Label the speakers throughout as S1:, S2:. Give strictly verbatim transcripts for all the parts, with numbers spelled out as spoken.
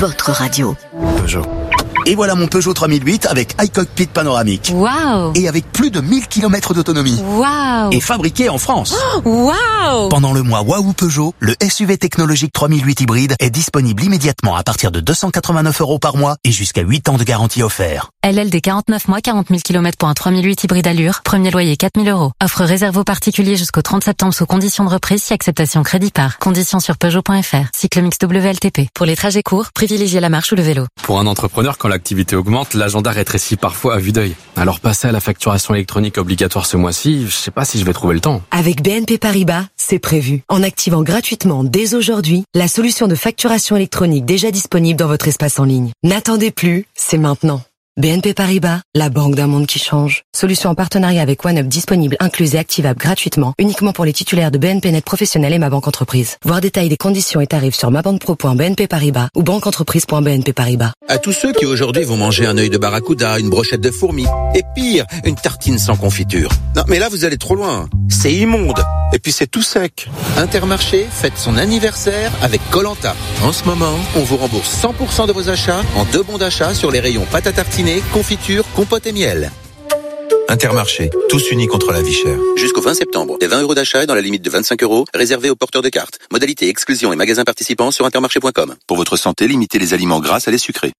S1: votre radio.
S2: Peugeot. Et voilà mon Peugeot trois mille huit avec iCockpit panoramique.
S3: Waouh!
S2: Et avec plus de mille kilomètres d'autonomie.
S3: Waouh!
S2: Et fabriqué en France.
S3: Oh, waouh!
S2: Pendant le mois Waouh Peugeot, le S U V technologique trois mille huit hybride est disponible immédiatement à partir de deux cent quatre-vingt-neuf euros par mois et jusqu'à huit ans de garantie offert.
S3: L L D quarante-neuf mois, quarante mille kilomètres pour un trois mille huit hybride allure. Premier loyer quatre mille euros. Offre réservée aux particuliers jusqu'au trente septembre sous conditions de reprise si acceptation crédit par. Conditions sur Peugeot point F R. Cycle mix W L T P. Pour les trajets courts, privilégiez la marche ou le vélo.
S4: Pour un entrepreneur, quand l'activité augmente, l'agenda rétrécit parfois à vue d'œil. Alors passer à la facturation électronique obligatoire ce mois-ci, je sais pas si je vais trouver le temps.
S5: Avec B N P Paribas, c'est prévu. En activant gratuitement dès aujourd'hui la solution de facturation électronique déjà disponible dans votre espace en ligne. N'attendez plus, c'est maintenant. B N P Paribas, la banque d'un monde qui change. Solution en partenariat avec OneUp disponible, incluse et activable gratuitement, uniquement pour les titulaires de B N P Net Professionnel et Ma Banque Entreprise. Voir détails des conditions et tarifs sur mabanpro point b n p paribas ou banqueentreprise point b n p paribas.
S6: À tous ceux qui aujourd'hui vont manger un œil de barracuda, une brochette de fourmis, et pire, une tartine sans confiture. Non mais là vous allez trop loin, c'est immonde, et puis c'est tout sec. Intermarché fête son anniversaire avec Koh-Lanta. En ce moment, on vous rembourse cent pour cent de vos achats en deux bons d'achat sur les rayons pâte à tartiner, confiture, compote et miel.
S7: Intermarché, tous unis contre la vie chère.
S6: Jusqu'au vingt septembre, les vingt euros d'achat et dans la limite de vingt-cinq euros, réservés aux porteurs de cartes. Modalité exclusion et magasins participants sur intermarché point com.
S7: Pour votre santé, limitez les aliments gras à les sucrés.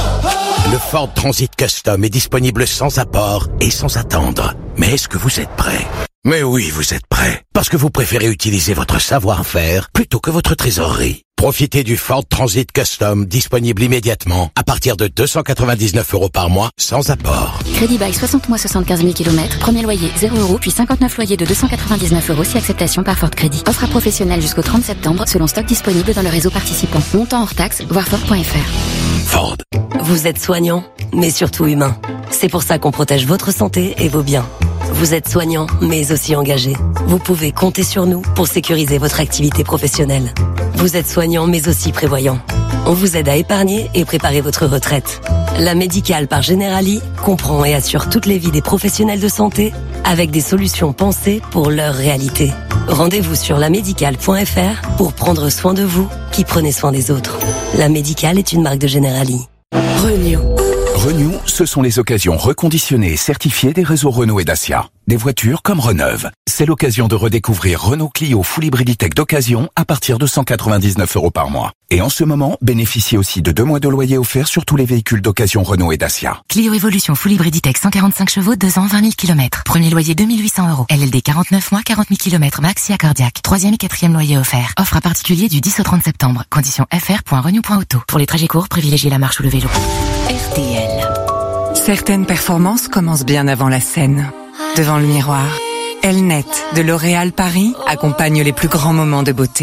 S8: Le Ford Transit Custom est disponible sans apport et sans attendre. Mais est-ce que vous êtes prêt? Mais oui, vous êtes prêt. Parce que vous préférez utiliser votre savoir-faire plutôt que votre trésorerie. Profitez du Ford Transit Custom disponible immédiatement à partir de deux cent quatre-vingt-dix-neuf euros par mois sans apport.
S9: Crédit bail soixante mois, soixante-quinze mille kilomètres. Premier loyer zéro euros, puis cinquante-neuf loyers de deux cent quatre-vingt-dix-neuf euros si acceptation par Ford Crédit. Offre à professionnel jusqu'au trente septembre selon stock disponible dans le réseau participant. Montant hors taxe, voir Ford point F R.
S8: Ford.
S5: Vous êtes soignant, mais surtout humain. C'est pour ça qu'on protège votre santé et vos biens. Vous êtes soignant, mais aussi engagé. Vous pouvez compter sur nous pour sécuriser votre activité professionnelle. Vous êtes soignant, mais aussi prévoyant. On vous aide à épargner et préparer votre retraite. La Médicale par Generali comprend et assure toutes les vies des professionnels de santé avec des solutions pensées pour leur réalité. Rendez-vous sur la médicale point f r pour prendre soin de vous qui prenez soin des autres. La Médicale est une marque de Generali.
S10: Renew. Renew, ce sont les occasions reconditionnées et certifiées des réseaux Renault et Dacia. Des voitures comme Reneuve. C'est l'occasion de redécouvrir Renault Clio Full Hybriditech d'occasion à partir de cent quatre-vingt-dix-neuf euros par mois. Et en ce moment, bénéficiez aussi de deux mois de loyer offerts sur tous les véhicules d'occasion Renault et Dacia.
S11: Clio Evolution Full Hybriditech cent quarante-cinq chevaux, deux ans, vingt mille kilomètres. Premier loyer deux mille huit cents euros. L L D quarante-neuf mois, quarante mille kilomètres max et accordiaque. Troisième et quatrième loyer offert. Offre à particulier du dix au trente septembre. Conditions f r point renew point auto. Pour les trajets courts, privilégiez la marche ou le vélo.
S1: R T L.
S12: Certaines performances commencent bien avant la scène. Devant le miroir, Elnet de L'Oréal Paris accompagne les plus grands moments de beauté.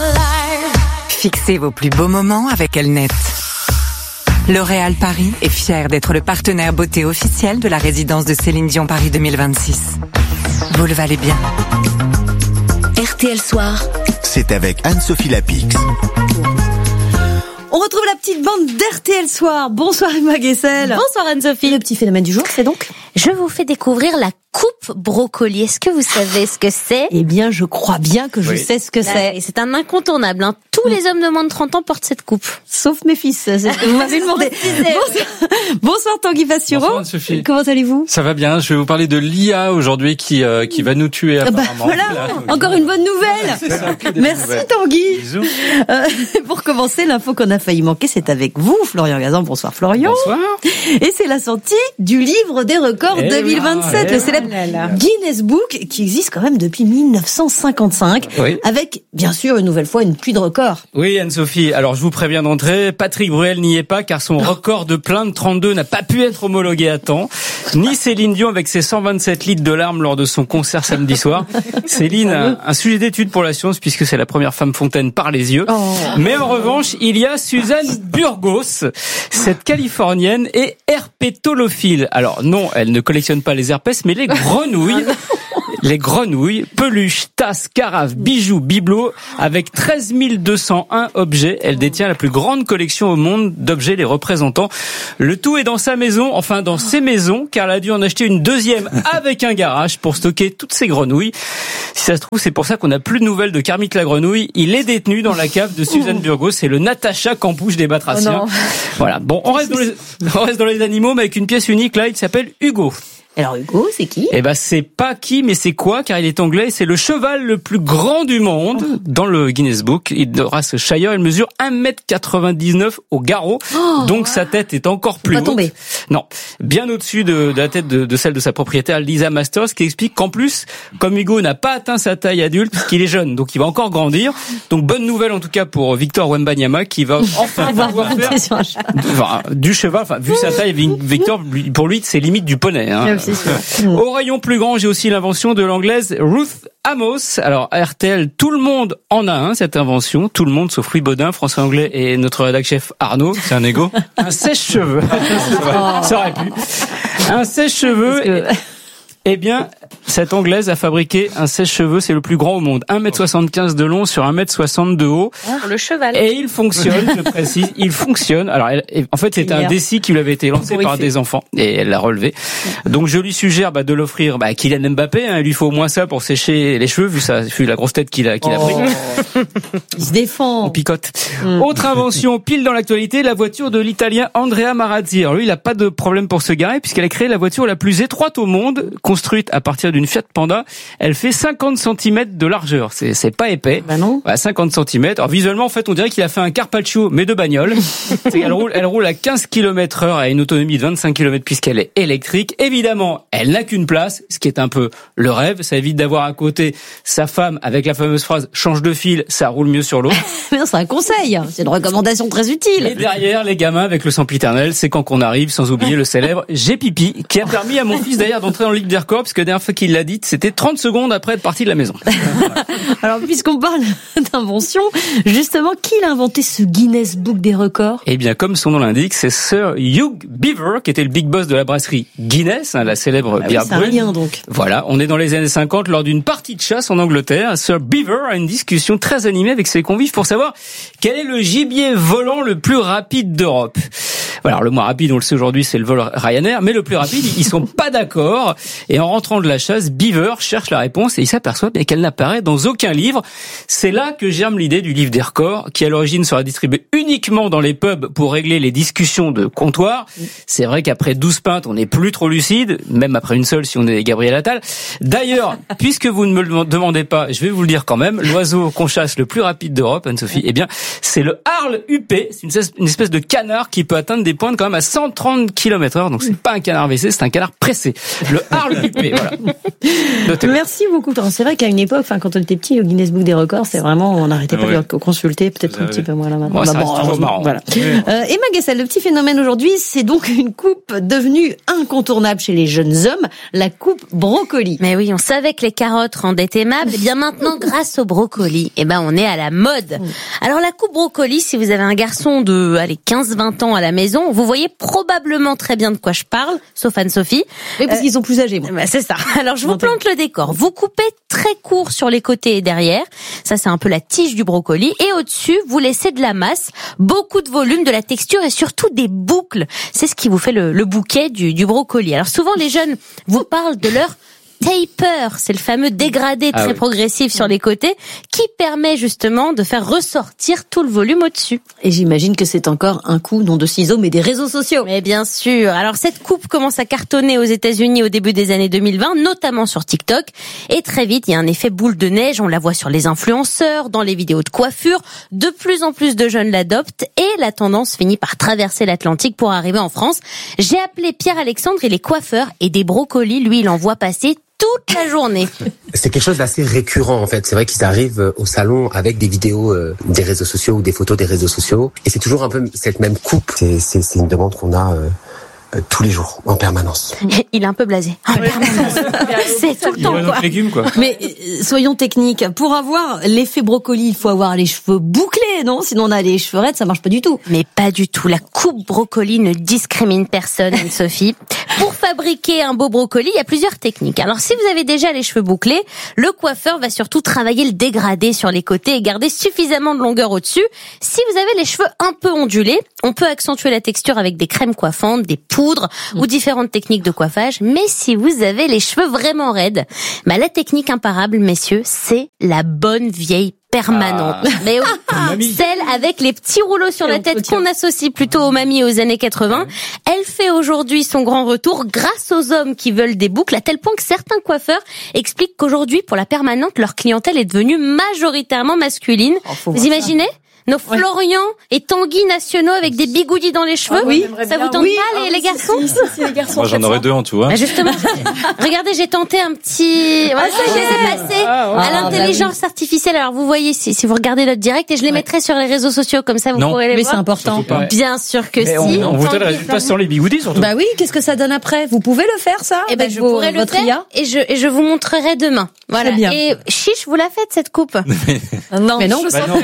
S12: Fixez vos plus beaux moments avec Elnet. L'Oréal Paris est fier d'être le partenaire beauté officiel de la résidence de Céline Dion Paris deux mille vingt-six. Vous le valez bien.
S1: R T L Soir.
S13: C'est avec Anne-Sophie Lapix.
S14: On retrouve la petite bande d'R T L Soir. Bonsoir Emma Guessel.
S15: Bonsoir Anne-Sophie.
S14: Le petit phénomène du jour, c'est donc ?
S15: Je vous fais découvrir la coupe brocoli. Est-ce que vous savez ce que c'est ?
S14: Eh bien, je crois bien que je oui. sais ce que c'est.
S15: Et c'est un incontournable. Hein. Tous les hommes de moins de trente ans portent cette coupe.
S14: Sauf mes fils, c'est ce que vous m'avez demandé. Bonsoir, bonsoir Tanguy Pastureau.
S16: Bonsoir Anne-Sophie.
S14: Comment allez-vous ?
S16: Ça va bien. Je vais vous parler de l'I A aujourd'hui qui euh, qui va nous tuer apparemment.
S14: Bah, voilà, voilà, encore une bonne nouvelle.
S16: C'est ça,
S14: merci
S16: nouvelles.
S14: Tanguy.
S16: Bisous.
S14: Euh, pour commencer, l'info qu'on a failli manquer, c'est avec vous, Florian Gazan. Bonsoir Florian.
S16: Bonsoir.
S14: Et c'est la sortie du livre des records
S16: et
S14: deux mille vingt-sept,
S16: là,
S14: le célèbre
S16: là, là.
S14: Guinness Book, qui existe quand même depuis mille neuf cent cinquante-cinq,
S16: oui.
S14: avec bien sûr une nouvelle fois une pluie de records.
S16: Oui Anne-Sophie, alors je vous préviens d'entrée, Patrick Bruel n'y est pas car son record de plainte trente-deux n'a pas pu être homologué à temps, ni Céline Dion avec ses cent vingt-sept litres de larmes lors de son concert samedi soir. Céline a un sujet d'étude pour la science puisque c'est la première femme fontaine par les yeux. Oh. Mais en revanche, il y a Suzanne Burgos, cette Californienne est herpétolophile. Alors non, elle ne collectionne pas les herpès mais les grenouilles. les grenouilles, peluches, tasses, carafes, bijoux, bibelots, avec treize mille deux cent un objets. Elle détient la plus grande collection au monde d'objets les représentant. Le tout est dans sa maison, enfin dans ses maisons, car elle a dû en acheter une deuxième avec un garage pour stocker toutes ces grenouilles. Si ça se trouve, c'est pour ça qu'on n'a plus de nouvelles de Kermit la grenouille. Il est détenu dans la cave de Suzanne Burgos. C'est le Natacha Campouche des batraciens. Oh voilà. Bon, on reste dans les, on reste dans les animaux, mais avec une pièce unique là, il s'appelle Hugo.
S14: Alors Hugo, c'est qui ?
S16: Eh ben c'est pas qui, mais c'est quoi, car il est anglais. C'est le cheval le plus grand du monde dans le Guinness Book. Il de race Shire. Il mesure un mètre quatre-vingt-dix-neuf au garrot, oh, donc sa tête est encore plus haute. Pas tomber. Non, bien au-dessus de, de la tête de, de celle de sa propriétaire Lisa Masters, qui explique qu'en plus, comme Hugo n'a pas atteint sa taille adulte, qu'il est jeune, donc il va encore grandir. Donc bonne nouvelle en tout cas pour Victor Wembanyama, qui va enfin pouvoir faire enfin, du cheval. Enfin, vu sa taille, Victor, pour lui, c'est limite du poney. Hein. Au rayon plus grand, j'ai aussi l'invention de l'anglaise Ruth Amos. Alors, R T L, tout le monde en a un, cette invention. Tout le monde, sauf Louis Baudin, François Anglais et notre rédac chef Arnaud. C'est un égo. Un sèche-cheveux. Ça aurait pu. Un sèche-cheveux. Que... Eh bien, cette anglaise a fabriqué un sèche-cheveux, c'est le plus grand au monde. un mètre soixante-quinze de long sur un mètre soixante de haut.
S15: Pour le cheval.
S16: Et il fonctionne, je précise, il fonctionne. Alors, elle, en fait, c'était un défi qui lui avait été lancé par des enfants et elle l'a relevé. Donc, je lui suggère bah, de l'offrir bah, à Kylian Mbappé. Hein, il lui faut au moins ça pour sécher les cheveux, vu, ça, vu la grosse tête qu'il a, qu'il a pris.
S14: Oh. Il se défend.
S16: On picote. Mm. Autre invention, pile dans l'actualité, la voiture de l'italien Andrea Marazzi. Alors, lui, il n'a pas de problème pour se garer puisqu'elle a créé la voiture la plus étroite au monde, construite à partir d'une Fiat Panda. Elle fait cinquante centimètres de largeur. C'est, c'est pas épais.
S14: Bah non.
S16: Bah, cinquante centimètres. Alors visuellement, en fait, on dirait qu'il a fait un Carpaccio, mais de bagnole. elle roule, elle roule à quinze kilomètres heure à une autonomie de vingt-cinq kilomètres puisqu'elle est électrique. Évidemment, elle n'a qu'une place, ce qui est un peu le rêve. Ça évite d'avoir à côté sa femme avec la fameuse phrase « change de fil, ça roule mieux sur l'eau ».
S14: Mais non, c'est un conseil. C'est une recommandation très utile.
S16: Et derrière, les gamins avec le sempiternel, c'est quand qu'on arrive, sans oublier le célèbre « J'ai pipi » qui a permis à mon fils d'ailleurs d'entrer dans le livre des records, parce que la dernière fois qu'il l'a dit, c'était trente secondes après être parti de la maison.
S14: Alors, puisqu'on parle d'invention, justement, qui a inventé ce Guinness Book des records ?
S16: Eh bien, comme son nom l'indique, c'est Sir Hugh Beaver, qui était le big boss de la brasserie Guinness, hein, la célèbre
S14: ah
S16: bière
S14: oui, c'est
S16: brune.
S14: un lien, donc.
S16: Voilà, on est dans les années cinquante, lors d'une partie de chasse en Angleterre. Sir Beaver a une discussion très animée avec ses convives pour savoir quel est le gibier volant le plus rapide d'Europe. Voilà, alors le moins rapide, on le sait aujourd'hui, c'est le vol Ryanair, mais le plus rapide, ils sont pas d'accord. Et en rentrant de la chasse, Beaver cherche la réponse et il s'aperçoit bien qu'elle n'apparaît dans aucun livre. C'est là que germe l'idée du livre des records, qui à l'origine sera distribué uniquement dans les pubs pour régler les discussions de comptoir. C'est vrai qu'après douze pintes, on n'est plus trop lucide, même après une seule si on est Gabriel Attal. D'ailleurs, puisque vous ne me le demandez pas, je vais vous le dire quand même, l'oiseau qu'on chasse le plus rapide d'Europe, Anne-Sophie, eh bien, c'est le Arle huppé. C'est une espèce de canard qui peut atteindre des pointes quand même à cent trente kilomètres heure. Donc c'est pas un canard W C, c'est un canard pressé. Le Arle huppé, voilà. Notez.
S14: Merci beaucoup. C'est vrai qu'à une époque, enfin, quand on était petit, au Guinness Book des records, c'est vraiment, on n'arrêtait pas ouais. de le consulter, peut-être un petit peu moins là maintenant.
S16: Ouais, bah, bon, toujours marrant.
S14: Voilà. Euh, Emma Guessel, le petit phénomène aujourd'hui, c'est donc une coupe devenue incontournable chez les jeunes hommes, la coupe brocoli.
S15: Mais oui, on savait que les carottes rendaient aimables. Et bien maintenant, grâce au brocoli, eh ben, on est à la mode. Alors, la coupe brocoli, si vous avez un garçon de, allez, quinze vingt ans à la maison, vous voyez probablement très bien de quoi je parle, sauf Anne-Sophie.
S14: Oui, parce euh, qu'ils sont plus âgés, moi.
S15: Bah, c'est ça. Alors, je vous plante le décor. Vous coupez très court sur les côtés et derrière. Ça, c'est un peu la tige du brocoli. Et au-dessus, vous laissez de la masse, beaucoup de volume, de la texture et surtout des boucles. C'est ce qui vous fait le, le bouquet du, du brocoli. Alors, souvent, les jeunes vous parlent de leur taper, c'est le fameux dégradé très ah oui. progressif sur les côtés qui permet justement de faire ressortir tout le volume au-dessus.
S14: Et j'imagine que c'est encore un coup, non de ciseaux, mais des réseaux sociaux.
S15: Mais bien sûr. Alors cette coupe commence à cartonner aux États-Unis au début des années deux mille vingt, notamment sur TikTok. Et très vite, il y a un effet boule de neige. On la voit sur les influenceurs, dans les vidéos de coiffure. De plus en plus de jeunes l'adoptent et la tendance finit par traverser l'Atlantique pour arriver en France. J'ai appelé Pierre-Alexandre, il est coiffeur et des brocolis, lui, il en voit passer toute la journée.
S17: C'est quelque chose d'assez récurrent en fait. C'est vrai qu'ils arrivent au salon avec des vidéos euh, des réseaux sociaux ou des photos des réseaux sociaux. Et c'est toujours un peu cette même coupe. C'est, c'est, c'est une demande qu'on a euh, euh, tous les jours, en permanence.
S15: Il est un peu blasé. En permanence. C'est tout le temps, quoi.
S16: Légumes, quoi.
S14: Mais euh, soyons techniques. Pour avoir l'effet brocoli, il faut avoir les cheveux bouclés, non? Sinon on a les cheveux raides, ça marche pas du tout.
S15: Mais pas du tout. La coupe brocoli ne discrimine personne, Anne-Sophie. Pour fabriquer un beau brocoli, il y a plusieurs techniques. Alors, si vous avez déjà les cheveux bouclés, le coiffeur va surtout travailler le dégradé sur les côtés et garder suffisamment de longueur au-dessus. Si vous avez les cheveux un peu ondulés, on peut accentuer la texture avec des crèmes coiffantes, des poudres mmh. ou différentes techniques de coiffage. Mais si vous avez les cheveux vraiment raides, bah, la technique imparable, messieurs, c'est la bonne vieille permanente. Ah. Mais oui, celle avec les petits rouleaux sur la tête qu'on associe plutôt aux mamies aux années quatre-vingts. Elle fait aujourd'hui son grand retour grâce aux hommes qui veulent des boucles, à tel point que certains coiffeurs expliquent qu'aujourd'hui, pour la permanente, leur clientèle est devenue majoritairement masculine. Oh, vous imaginez ? Nos Florian et Tanguy nationaux avec des bigoudis dans les cheveux. Ah oui, ça vous tente oui. pas, les, ah, les garçons?
S18: Si, si, si, les garçons. Moi, j'en aurais deux en tout, hein.
S15: Bah justement, regardez, j'ai tenté un petit, voilà, ah, ça y est, c'est passé ah, à l'intelligence bah oui. artificielle. Alors, vous voyez, si, si vous regardez notre direct, et je les ouais. mettrai sur les réseaux sociaux, comme ça, vous
S16: non.
S15: pourrez les
S14: mais
S15: voir.
S14: Mais c'est important.
S15: Bien sûr que
S16: mais
S15: si.
S16: On, on vous donne le résultat sans les bigoudis, surtout.
S14: Bah oui, qu'est-ce que ça donne après? Vous pouvez le faire, ça?
S15: Eh ben, je pourrais le faire, et je, et je vous montrerai demain. Voilà. Bien. Et chiche, vous la faites, cette coupe?
S14: Non. Mais non,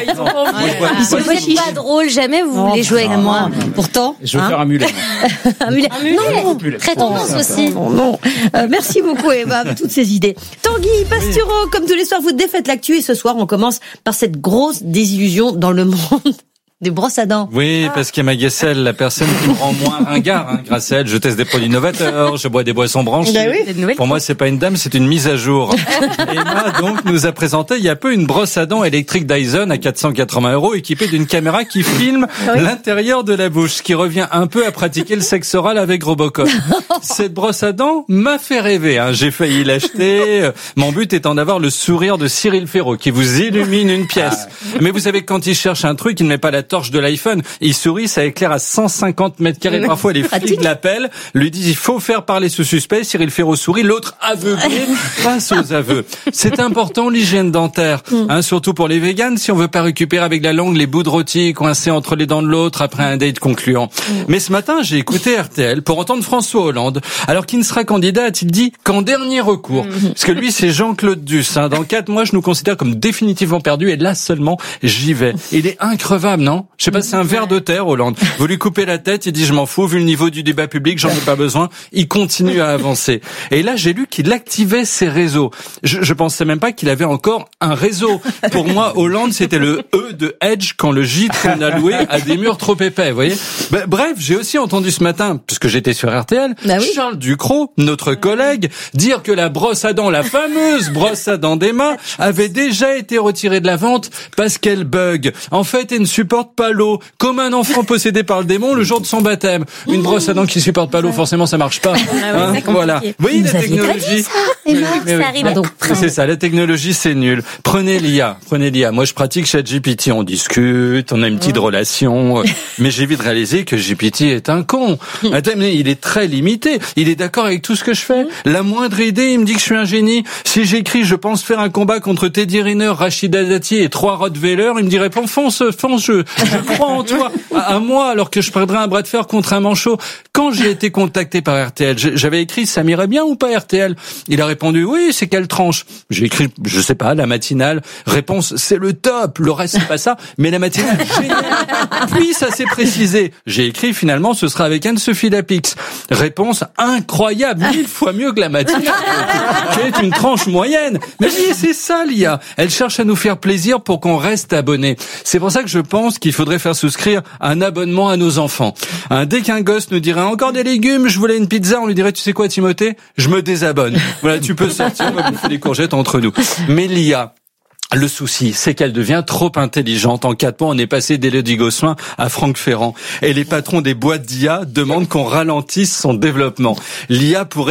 S15: ils sont pas chiches. Drôle, jamais vous voulez jouer avec moi.
S14: Pourtant.
S16: Je veux hein faire un mulet.
S14: un mulet.
S15: Non, très tendance oh, aussi.
S14: Non, non. Euh, merci beaucoup, Eva, toutes ces idées. Tanguy Pastureau, oui. Comme tous les soirs, vous défaites l'actu et ce soir, on commence par cette grosse désillusion dans le monde des brosses à dents.
S18: Oui, parce qu'Emma Guessel, la personne qui me rend moins ringard, hein, grâce à elle, je teste des produits novateurs, je bois des boissons branchées. Ben oui. Pour moi, c'est pas une dame, c'est une mise à jour. Emma, donc, nous a présenté il y a peu une brosse à dents électrique Dyson à quatre cent quatre-vingts euros, équipée d'une caméra qui filme oui. l'intérieur de la bouche, ce qui revient un peu à pratiquer le sexe oral avec Robocop. Cette brosse à dents m'a fait rêver, hein. J'ai failli l'acheter. Mon but étant d'avoir le sourire de Cyril Ferraud, qui vous illumine une pièce. Mais vous savez, quand il cherche un truc, il ne met pas la torche de l'iPhone, il sourit, ça éclaire à cent cinquante mètres carrés. Parfois, les flics l'appellent, lui disent il faut faire parler ce suspect. Cyril Ferraud sourit, l'autre aveuglé face aux aveux. C'est important l'hygiène dentaire, hein, surtout pour les véganes, si on veut pas récupérer avec la langue les bouts de rôti coincés entre les dents de l'autre après un date concluant. Mais ce matin, j'ai écouté R T L pour entendre François Hollande, alors qu'il ne sera candidat, a-t-il dit, qu'en dernier recours. Parce que lui, c'est Jean-Claude Duss. Hein. Dans quatre mois, je nous considère comme définitivement perdus et là seulement, j'y vais. Il est increvable, non? Je sais pas, c'est un ver de terre, Hollande. Vous lui coupez la tête, il dit je m'en fous, vu le niveau du débat public, j'en ai pas besoin. Il continue à avancer. Et là, j'ai lu qu'il activait ses réseaux. Je, je pensais même pas qu'il avait encore un réseau. Pour moi, Hollande, c'était le E de Edge quand le gîte qu'on a loué a des murs trop épais, vous voyez. Bah, bref, j'ai aussi entendu ce matin, puisque j'étais sur R T L, bah oui. Charles Ducrot, notre collègue, dire que la brosse à dents, la fameuse brosse à dents d'Emma, avait déjà été retirée de la vente parce qu'elle bug. En fait, elle ne supporte pas l'eau, comme un enfant possédé par le démon le jour de son baptême. Une brosse à dents qui supporte pas l'eau, forcément ça marche pas.
S15: Ah ouais, hein,
S18: voilà. Vous voyez la technologie.
S15: Ça, Emma, mais, mais ça arrive.
S18: Oui. C'est ça, la technologie c'est nul. Prenez l'I A, prenez l'I A. Moi je pratique ChatGPT, on discute, on a une petite relation, mais j'ai vite réalisé que G P T est un con. Attends, mais il est très limité. Il est d'accord avec tout ce que je fais. La moindre idée, il me dit que je suis un génie. Si j'écris, je pense faire un combat contre Teddy Riner, Rachida Dati et trois Rottweilers, il me dirait fonce, fonce, je, je crois en toi. À, à moi, alors que je perdrais un bras de fer contre un manchot. Quand j'ai été contacté par R T L, j'avais écrit ça m'irait bien ou pas R T L. Il a répondu oui, c'est quelle tranche. J'ai écrit, je sais pas, la matinale. Réponse, c'est le top. Le reste c'est pas ça, mais la matinale génial. Puis ça s'est précisé. J'ai écrit finalement, ce sera avec Anne-Sophie Lapix. Réponse incroyable, mille fois mieux que la matinale. Qui est une tranche moyenne. Mais oui, c'est ça l'I A. Elle cherche à nous faire plaisir pour qu'on reste abonné. C'est pour ça que je pense qu'il faudrait faire souscrire un abonnement à nos enfants. Hein, dès qu'un gosse nous dirait encore des légumes, je voulais une pizza, on lui dirait tu sais quoi Timothée, je me désabonne. Voilà, tu peux sortir, on va bouffer des courgettes entre nous. Mais l'I A, le souci, c'est qu'elle devient trop intelligente. En quatre mois, on est passé d'Élodie Gossuin à Franck Ferrand. Et les patrons des boîtes d'I A demandent qu'on ralentisse son développement. L'I A pourrait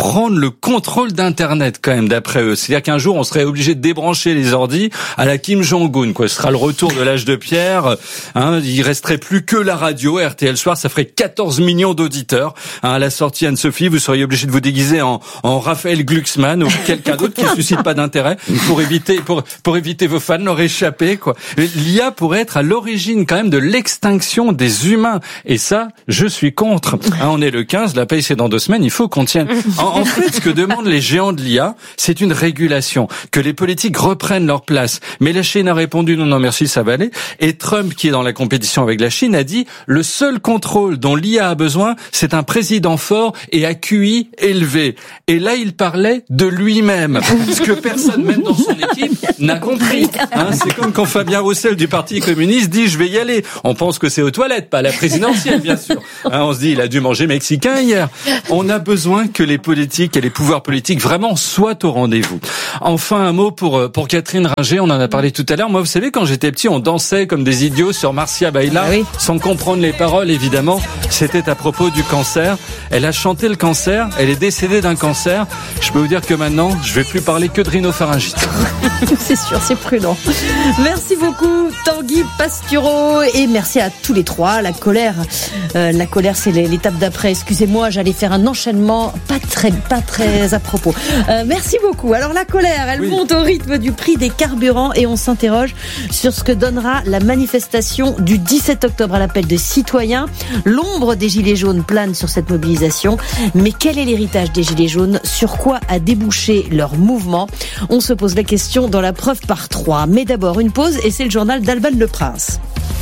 S18: prendre le contrôle d'Internet quand même, d'après eux. C'est-à-dire qu'un jour, on serait obligé de débrancher les ordis à la Kim Jong-un, quoi. Ce sera le retour de l'âge de pierre. Hein, il resterait plus que la radio. R T L Soir, ça ferait quatorze millions d'auditeurs. Hein, à la sortie, Anne-Sophie, vous seriez obligé de vous déguiser en, en Raphaël Glucksmann ou quelqu'un d'autre qui ne suscite pas d'intérêt pour éviter, pour, pour éviter vos fans, leur échapper, quoi. L'I A pourrait être à l'origine quand même de l'extinction des humains. Et ça, je suis contre. Hein, on est le quinze, la paye c'est dans deux semaines, il faut qu'on tienne. En, en fait, ce que demandent les géants de l'I A, c'est une régulation, que les politiques reprennent leur place. Mais la Chine a répondu non, non, merci, ça va aller. Et Trump, qui est dans la compétition avec la Chine, a dit le seul contrôle dont l'I A a besoin, c'est un président fort et à Q I élevé. Et là, il parlait de lui-même, ce que personne, même dans son équipe, n'a compris. Hein, c'est comme quand Fabien Roussel du Parti communiste dit je vais y aller. On pense que c'est aux toilettes, pas à la présidentielle, bien sûr. Hein, on se dit il a dû manger mexicain hier. On a besoin que les politiques et les pouvoirs politiques vraiment soient au rendez-vous. Enfin, un mot pour pour Catherine Ringer, on en a parlé tout à l'heure. Moi, vous savez, quand j'étais petit, on dansait comme des idiots sur Marcia Baila, oui. sans comprendre les paroles, évidemment. C'était à propos du cancer. Elle a chanté le cancer, elle est décédée d'un cancer. Je peux vous dire que maintenant, je vais plus parler que de rhinopharyngite.
S14: C'est sûr, c'est prudent. Merci beaucoup, Tanguy Pastureau, et merci à tous les trois. La colère, euh, la colère, c'est l'étape d'après. Excusez-moi, j'allais faire un enchaînement pas très, pas très à propos. Euh, merci beaucoup. Alors la colère, elle oui. monte au rythme du prix des carburants et on s'interroge sur ce que donnera la manifestation du dix-sept octobre à l'appel des citoyens. L'ombre des Gilets jaunes plane sur cette mobilisation. Mais quel est l'héritage des Gilets jaunes? Sur quoi a débouché leur mouvement? On se pose la question dans la preuve par trois. Mais d'abord, une pause et c'est le journal d'Alban Le Prince.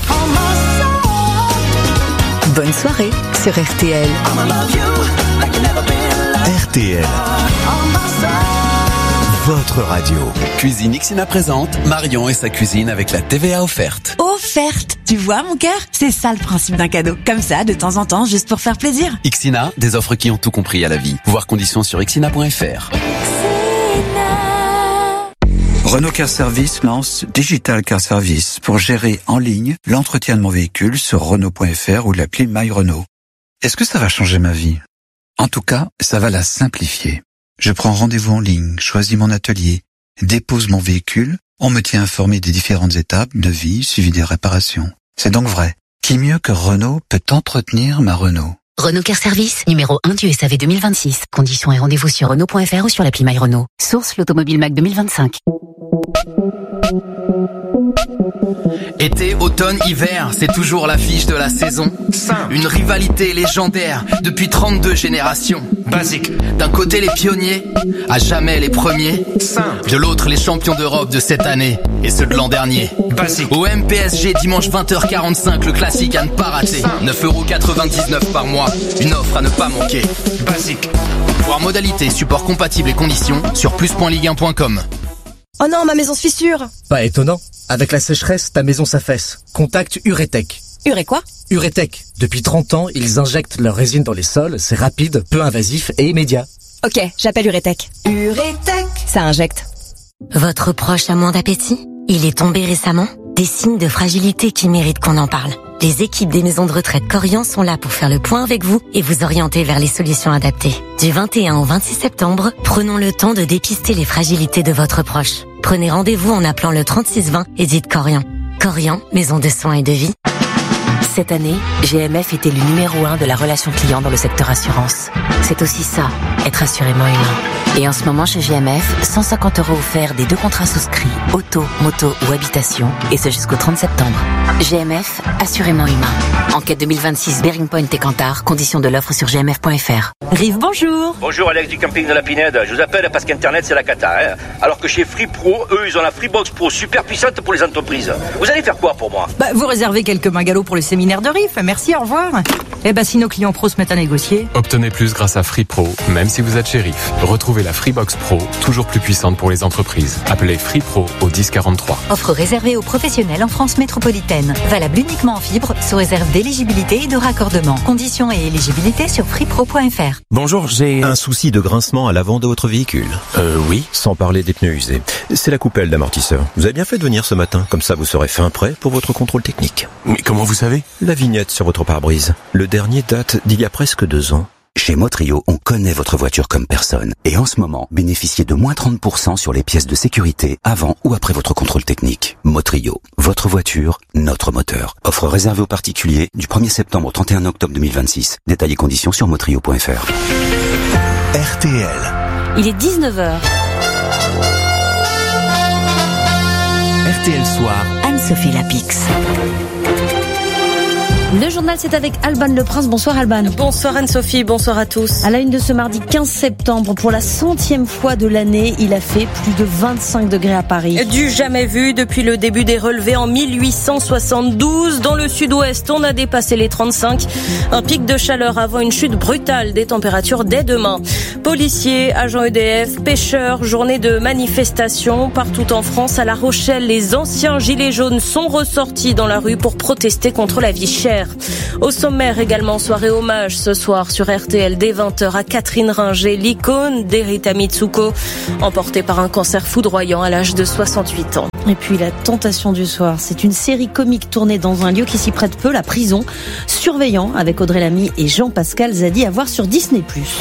S1: Bonne soirée sur R T L.
S13: R T L. Votre radio.
S2: Cuisine Ixina présente Marion et sa cuisine avec la T V A offerte.
S19: Offerte, tu vois mon cœur? C'est ça le principe d'un cadeau. Comme ça, de temps en temps, juste pour faire plaisir.
S2: Ixina, des offres qui ont tout compris à la vie. Voir conditions sur ixina point f r.
S20: Renault Car Service lance Digital Car Service pour gérer en ligne l'entretien de mon véhicule sur Renault point f r ou l'appli My Renault. Est-ce que ça va changer ma vie? En tout cas, ça va la simplifier. Je prends rendez-vous en ligne, choisis mon atelier, dépose mon véhicule, on me tient informé des différentes étapes, devis, suivi des réparations. C'est donc vrai. Qui mieux que Renault peut entretenir ma Renault?
S3: Renault Car Service, numéro un du S A V deux mille vingt-six. Conditions et rendez-vous sur Renault point f r ou sur l'appli My Renault. Source l'Automobile Mac deux mille vingt-cinq.
S21: Été, automne, hiver, c'est toujours l'affiche de la saison. Simple. Une rivalité légendaire depuis trente-deux générations. Basique. D'un côté les pionniers, à jamais les premiers. Simple. De l'autre les champions d'Europe de cette année et ceux de l'an dernier. Basique. Au M P S G dimanche vingt heures quarante-cinq, le classique à ne pas rater. neuf euros quatre-vingt-dix-neuf par mois, une offre à ne pas manquer. Basique. Voir modalités, support compatible et conditions sur plus point ligue un point com.
S22: Oh non, ma maison se fissure.
S23: Pas étonnant. Avec la sécheresse, ta maison s'affaisse. Contacte Uretech.
S22: Uré quoi?
S23: Uretech. Depuis trente ans, ils injectent leur résine dans les sols. C'est rapide, peu invasif et immédiat.
S22: Ok, j'appelle Uretech. Uretech. Ça injecte.
S3: Votre proche a moins d'appétit? Il est tombé récemment? Des signes de fragilité qui méritent qu'on en parle. Les équipes des maisons de retraite Corian sont là pour faire le point avec vous et vous orienter vers les solutions adaptées. Du vingt et un au vingt-six septembre, prenons le temps de dépister les fragilités de votre proche. Prenez rendez-vous en appelant le trente-six vingt et dites Corian. Corian, maison de soins et de vie.
S24: Cette année, G M F était le numéro un de la relation client dans le secteur assurance. C'est aussi ça, être assurément humain. Et en ce moment chez G M F, cent cinquante euros offerts des deux contrats souscrits, auto, moto ou habitation, et ce jusqu'au trente septembre. G M F, assurément humain. Enquête deux mille vingt-six, Bearing Point et Kantar, conditions de l'offre sur g m f point f r.
S22: Rive, bonjour.
S25: Bonjour Alex du camping de la Pinède, je vous appelle parce qu'Internet c'est la cata. Hein. Alors que chez Free Pro, eux ils ont la Freebox Pro super puissante pour les entreprises. Vous allez faire quoi pour moi?
S22: Bah, vous réservez quelques mingalots pour le séminaire de R I F, merci, au revoir. Eh ben si nos clients pros se mettent à négocier.
S26: Obtenez plus grâce à Free Pro, même si vous êtes chez R I F. Retrouvez la Freebox Pro, toujours plus puissante pour les entreprises. Appelez Free Pro au dix quarante-trois.
S27: Offre réservée aux professionnels en France métropolitaine. Valable uniquement en fibre, sous réserve d'éligibilité et de raccordement. Conditions et éligibilité sur freepro point f r.
S28: Bonjour, j'ai un souci de grincement à l'avant de votre véhicule. Euh, oui. Sans parler des pneus usés. C'est la coupelle d'amortisseur. Vous avez bien fait de venir ce matin, comme ça vous serez fin prêt pour votre contrôle technique. Mais comment vous savez? La vignette sur votre pare-brise. Le dernier date d'il y a presque deux ans.
S4: Chez Motrio, on connaît votre voiture comme personne. Et en ce moment, bénéficiez de moins trente pour cent sur les pièces de sécurité avant ou après votre contrôle technique. Motrio, votre voiture, notre moteur. Offre réservée aux particuliers du premier septembre au trente et un octobre deux mille vingt-six. Détails et conditions sur motrio point f r.
S1: R T L.
S15: Il est dix-neuf heures.
S1: R T L Soir.
S27: Anne-Sophie Lapix.
S14: Le journal, c'est avec Alban Le Prince. Bonsoir Alban.
S5: Bonsoir Anne-Sophie, bonsoir à tous.
S14: À la une de ce mardi quinze septembre, pour la centième fois de l'année, il a fait plus de vingt-cinq degrés à Paris.
S5: Du jamais vu depuis le début des relevés en mille huit cent soixante-douze. Dans le sud-ouest, on a dépassé les trente-cinq. Un pic de chaleur avant une chute brutale des températures dès demain. Policiers, agents E D F, pêcheurs, journée de manifestation. Partout en France, à La Rochelle, les anciens gilets jaunes sont ressortis dans la rue pour protester contre la vie chère. Au sommaire également, soirée hommage ce soir sur R T L dès vingt heures à Catherine Ringer, l'icône d'Erita Mitsuko, emportée par un cancer foudroyant à l'âge de soixante-huit ans.
S14: Et puis la tentation du soir, c'est une série comique tournée dans un lieu qui s'y prête peu, la prison. Surveillant avec Audrey Lamy et Jean-Pascal Zadi à voir sur Disney plus.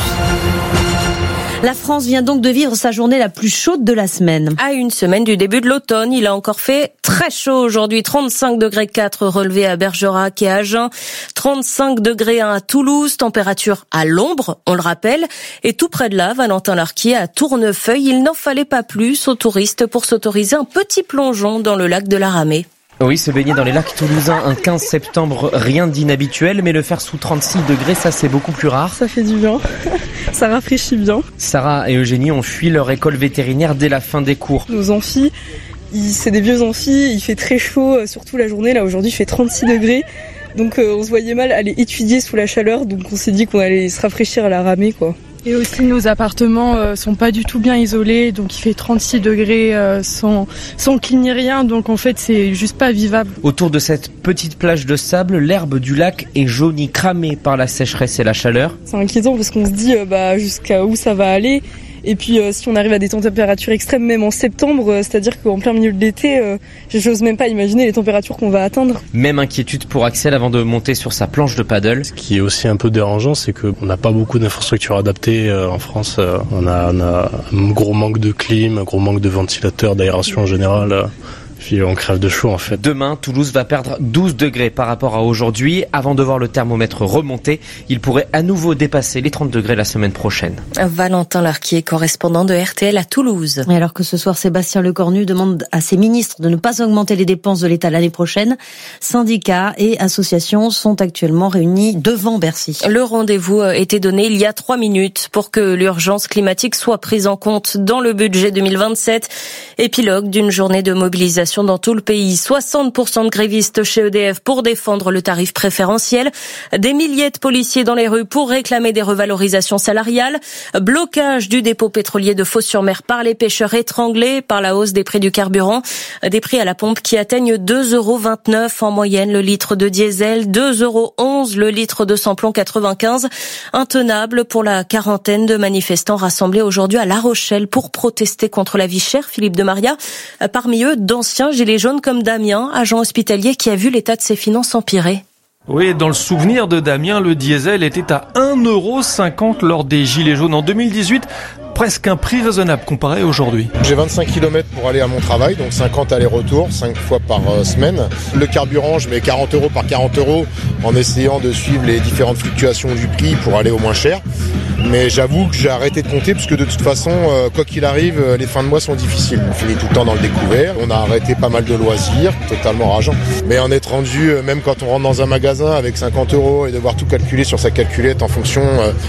S14: La France vient donc de vivre sa journée la plus chaude de la semaine.
S5: À une semaine du début de l'automne, il a encore fait très chaud aujourd'hui. trente-cinq degrés quatre relevés à Bergerac et à Agen. trente-cinq degrés un à Toulouse. Température à l'ombre, on le rappelle. Et tout près de là, Valentin Larquier à Tournefeuille. Il n'en fallait pas plus aux touristes pour s'autoriser un petit plongeon dans le lac de la Ramée.
S6: Oui, se baigner dans les lacs toulousains un quinze septembre, rien d'inhabituel, mais le faire sous trente-six degrés, ça c'est beaucoup plus rare.
S7: Ça fait du bien, ça rafraîchit bien.
S6: Sarah et Eugénie ont fui leur école vétérinaire dès la fin des cours.
S7: Nos amphis, c'est des vieux amphis, il fait très chaud, surtout la journée, là aujourd'hui il fait trente-six degrés. Donc euh, on se voyait mal aller étudier sous la chaleur, donc on s'est dit qu'on allait se rafraîchir à la Ramée, quoi.
S8: Et aussi nos appartements euh, sont pas du tout bien isolés, donc il fait trente-six degrés euh, sans, sans clim ni rien, donc en fait c'est juste pas vivable.
S6: Autour de cette petite plage de sable, l'herbe du lac est jaunie, cramée par la sécheresse et la chaleur.
S7: C'est inquiétant parce qu'on se dit euh, bah, jusqu'à où ça va aller. Et puis euh, si on arrive à des températures extrêmes même en septembre, euh, c'est-à-dire qu'en plein milieu de l'été, euh, j'ose même pas imaginer les températures qu'on va atteindre.
S6: Même inquiétude pour Axel avant de monter sur sa planche de paddle.
S9: Ce qui est aussi un peu dérangeant, c'est qu'on n'a pas beaucoup d'infrastructures adaptées euh, en France. Euh, on, a, on a un gros manque de clim, un gros manque de ventilateurs, d'aération en général. Euh. Puis on crève de chaud en fait.
S6: Demain, Toulouse va perdre douze degrés par rapport à aujourd'hui. Avant de voir le thermomètre remonter, il pourrait à nouveau dépasser les trente degrés la semaine prochaine.
S5: Valentin Larquier, correspondant de R T L à Toulouse.
S14: Et alors que ce soir, Sébastien Lecornu demande à ses ministres de ne pas augmenter les dépenses de l'État l'année prochaine, syndicats et associations sont actuellement réunis devant Bercy.
S5: Le rendez-vous était donné il y a trois minutes pour que l'urgence climatique soit prise en compte dans le budget deux mille vingt-sept. Épilogue d'une journée de mobilisation dans tout le pays. soixante pour cent de grévistes chez E D F pour défendre le tarif préférentiel. Des milliers de policiers dans les rues pour réclamer des revalorisations salariales. Blocage du dépôt pétrolier de Fos-sur-Mer par les pêcheurs étranglés par la hausse des prix du carburant. Des prix à la pompe qui atteignent deux euros vingt-neuf en moyenne le litre de diesel, deux euros onze le litre de samplon quatre-vingt-quinze. Intenable pour la quarantaine de manifestants rassemblés aujourd'hui à La Rochelle pour protester contre la vie chère. Philippe de Maria, parmi eux, d'anciens gilets jaunes comme Damien, agent hospitalier qui a vu l'état de ses finances empirer.
S10: Oui, dans le souvenir de Damien, le diesel était à un euro cinquante lors des gilets jaunes en deux mille dix-huit. Presque un prix raisonnable comparé à aujourd'hui.
S11: J'ai vingt-cinq kilomètres pour aller à mon travail, donc cinquante allers-retours, cinq fois par semaine. Le carburant, je mets quarante euros par quarante euros en essayant de suivre les différentes fluctuations du prix pour aller au moins cher. Mais j'avoue que j'ai arrêté de compter parce que de toute façon, quoi qu'il arrive, les fins de mois sont difficiles. On finit tout le temps dans le découvert. On a arrêté pas mal de loisirs, totalement rageant. Mais en être rendu, même quand on rentre dans un magasin avec cinquante euros et devoir tout calculer sur sa calculette en fonction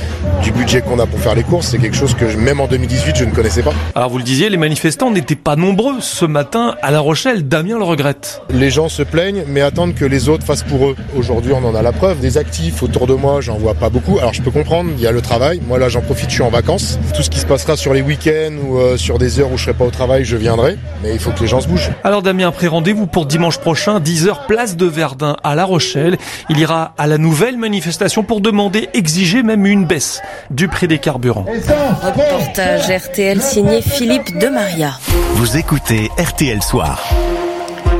S11: du budget qu'on a pour faire les courses, c'est quelque chose que même en deux mille dix-huit, je ne connaissais pas.
S10: Alors vous le disiez, les manifestants n'étaient pas nombreux ce matin à La Rochelle. Damien le regrette.
S11: Les gens se plaignent, mais attendent que les autres fassent pour eux. Aujourd'hui, on en a la preuve. Des actifs autour de moi, j'en vois pas beaucoup. Alors je peux comprendre, il y a le travail. Moi là, j'en profite, je suis en vacances. Tout ce qui se passera sur les week-ends ou euh, sur des heures où je serai pas au travail, je viendrai. Mais il faut que les gens se bougent.
S10: Alors Damien, après rendez-vous pour dimanche prochain, dix heures, place de Verdun à La Rochelle. Il ira à la nouvelle manifestation pour demander, exiger même une baisse du prix des carburants.
S5: Reportage R T L signé Philippe de Maria.
S1: Vous écoutez R T L Soir.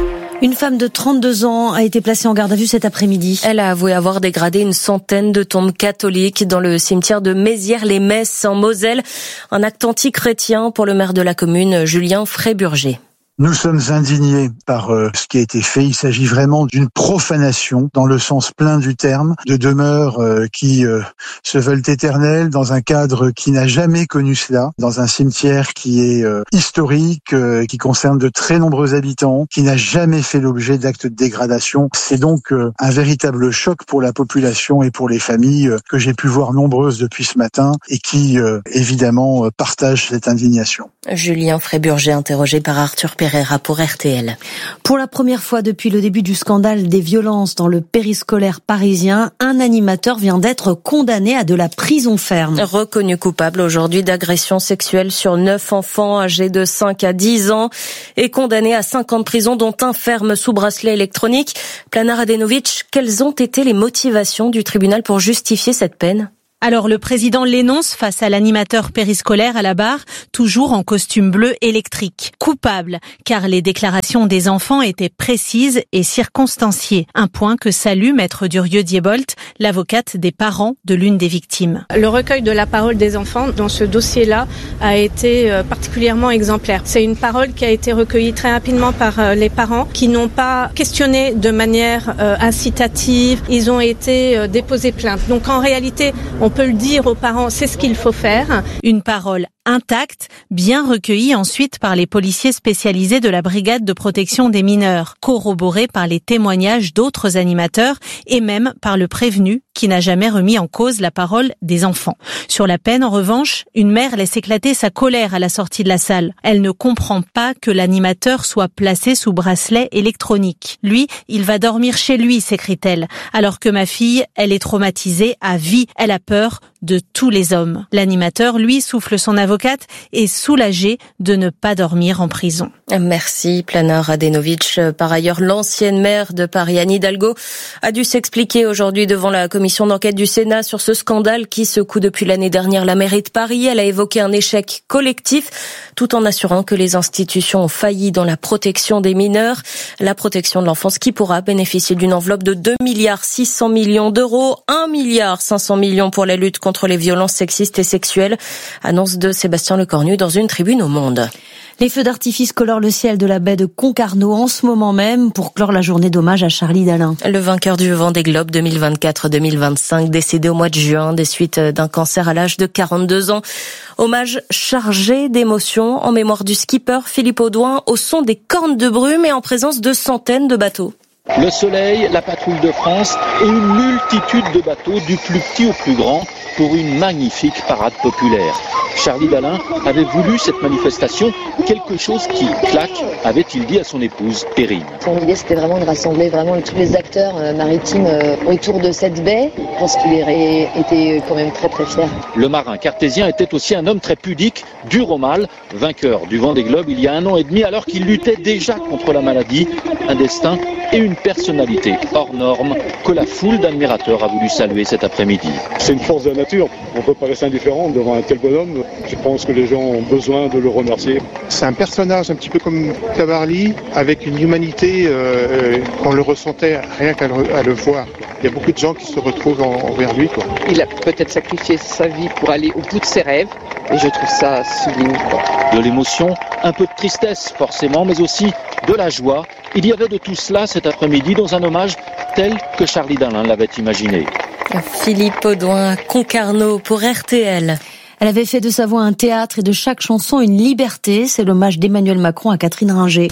S14: Une femme de trente-deux ans a été placée en garde à vue cet après-midi.
S5: Elle a avoué avoir dégradé une centaine de tombes catholiques dans le cimetière de Mézières-les-Messes en Moselle. Un acte anti-chrétien pour le maire de la commune, Julien Fréburger.
S2: Nous sommes indignés par euh, ce qui a été fait. Il s'agit vraiment d'une profanation dans le sens plein du terme, de demeures euh, qui euh, se veulent éternelles dans un cadre qui n'a jamais connu cela, dans un cimetière qui est euh, historique, euh, qui concerne de très nombreux habitants, qui n'a jamais fait l'objet d'actes de dégradation. C'est donc euh, un véritable choc pour la population et pour les familles euh, que j'ai pu voir nombreuses depuis ce matin et qui euh, évidemment euh, partagent cette indignation.
S5: Julien Fréburger, interrogé par Arthur Pereira pour R T L.
S14: Pour la première fois depuis le début du scandale des violences dans le périscolaire parisien, un animateur vient d'être condamné à de la prison ferme.
S5: Reconnu coupable aujourd'hui d'agression sexuelle sur neuf enfants âgés de cinq à dix ans et condamné à cinq ans de prison, dont un ferme sous bracelet électronique. Plana Radenovic, quelles ont été les motivations du tribunal pour justifier cette peine ?
S12: Alors le président l'énonce face à l'animateur périscolaire à la barre, toujours en costume bleu électrique. Coupable, car les déclarations des enfants étaient précises et circonstanciées. Un point que salue Maître Durieux-Diebolt, l'avocate des parents de l'une des victimes.
S13: Le recueil de la parole des enfants dans ce dossier-là a été particulièrement exemplaire. C'est une parole qui a été recueillie très rapidement par les parents qui n'ont pas questionné de manière incitative. Ils ont été déposés plainte. Donc en réalité, on On peut le dire aux parents, c'est ce qu'il faut faire.
S12: Une parole intacte, bien recueillie ensuite par les policiers spécialisés de la brigade de protection des mineurs, corroborée par les témoignages d'autres animateurs et même par le prévenu qui n'a jamais remis en cause la parole des enfants. Sur la peine, en revanche, une mère laisse éclater sa colère à la sortie de la salle. Elle ne comprend pas que l'animateur soit placé sous bracelet électronique. Lui, il va dormir chez lui, s'écrie-t-elle, alors que ma fille, elle est traumatisée à vie. Elle a peur de tous les hommes. L'animateur, lui, souffle son avocate, est soulagé de ne pas dormir en prison.
S5: Merci, Plana Radenovic. Par ailleurs, l'ancienne maire de Paris, Anne Hidalgo, a dû s'expliquer aujourd'hui devant la commission d'enquête du Sénat sur ce scandale qui secoue depuis l'année dernière la mairie de Paris. Elle a évoqué un échec collectif, tout en assurant que les institutions ont failli dans la protection des mineurs. La protection de l'enfance qui pourra bénéficier d'une enveloppe de deux milliards six cents millions d'euros, un milliard cinq cents millions pour la lutte contre les violences sexistes et sexuelles. Annonce de Sébastien Lecornu dans une tribune au Monde.
S14: Les feux d'artifice colorent le ciel de la baie de Concarneau en ce moment même pour clore la journée d'hommage à Charlie Dalin.
S5: Le vainqueur du Vendée Globe deux mille vingt-quatre deux mille vingt-cinq, décédé au mois de juin des suites d'un cancer à l'âge de quarante-deux ans. Hommage chargé d'émotions en mémoire du skipper Philippe Audouin au son des cornes de brume et en présence de centaines de bateaux.
S16: Le Soleil, la Patrouille de France et une multitude de bateaux du plus petit au plus grand pour une magnifique parade populaire. Charlie Dalin avait voulu cette manifestation, quelque chose qui claque, avait-il dit à son épouse Perrine.
S17: Son idée, c'était vraiment de rassembler vraiment tous les acteurs euh, maritimes euh, autour de cette baie. Je pense qu'il aurait été quand même très très fier.
S16: Le marin cartésien était aussi un homme très pudique, dur au mal, vainqueur du Vendée Globe il y a un an et demi alors qu'il luttait déjà contre la maladie, un destin et une personnalité hors norme que la foule d'admirateurs a voulu saluer cet après-midi.
S18: C'est une force de la nature, on ne peut pas rester indifférent devant un tel bonhomme. Je pense que les gens ont besoin de le remercier.
S19: C'est un personnage un petit peu comme Tabarly, avec une humanité euh, qu'on le ressentait rien qu'à le, à le voir. Il y a beaucoup de gens qui se retrouvent en, envers lui, quoi.
S20: Il a peut-être sacrifié sa vie pour aller au bout de ses rêves, et je trouve ça sublime, quoi.
S16: De l'émotion, un peu de tristesse forcément, mais aussi de la joie. Il y avait de tout cela cet après-midi dans un hommage tel que Charlie Dalin l'avait imaginé.
S5: Philippe Audouin à Concarneau pour R T L.
S14: Elle avait fait de sa voix un théâtre et de chaque chanson une liberté. C'est l'hommage d'Emmanuel Macron à Catherine Ringer.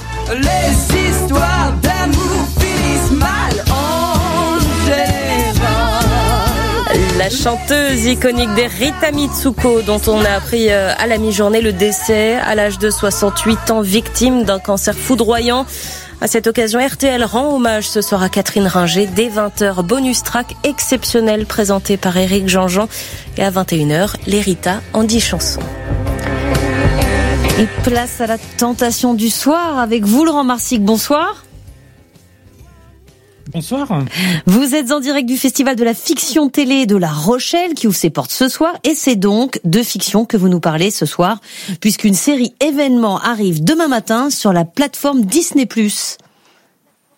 S29: Les histoires d'amour finissent mal en général.
S5: La chanteuse iconique des Rita Mitsuko, dont on a appris à la mi-journée le décès à l'âge de soixante-huit ans, victime d'un cancer foudroyant. À cette occasion, R T L rend hommage ce soir à Catherine Ringer dès vingt heures. Bonus track exceptionnel présenté par Éric Jean-Jean. Et à vingt et une heures, les Rita en dix chansons.
S14: Et place à la tentation du soir avec vous, Laurent Marsic. Bonsoir.
S30: Bonsoir.
S14: Vous êtes en direct du Festival de la fiction télé de La Rochelle qui ouvre ses portes ce soir et c'est donc de fiction que vous nous parlez ce soir puisqu'une série événement arrive demain matin sur la plateforme Disney plus.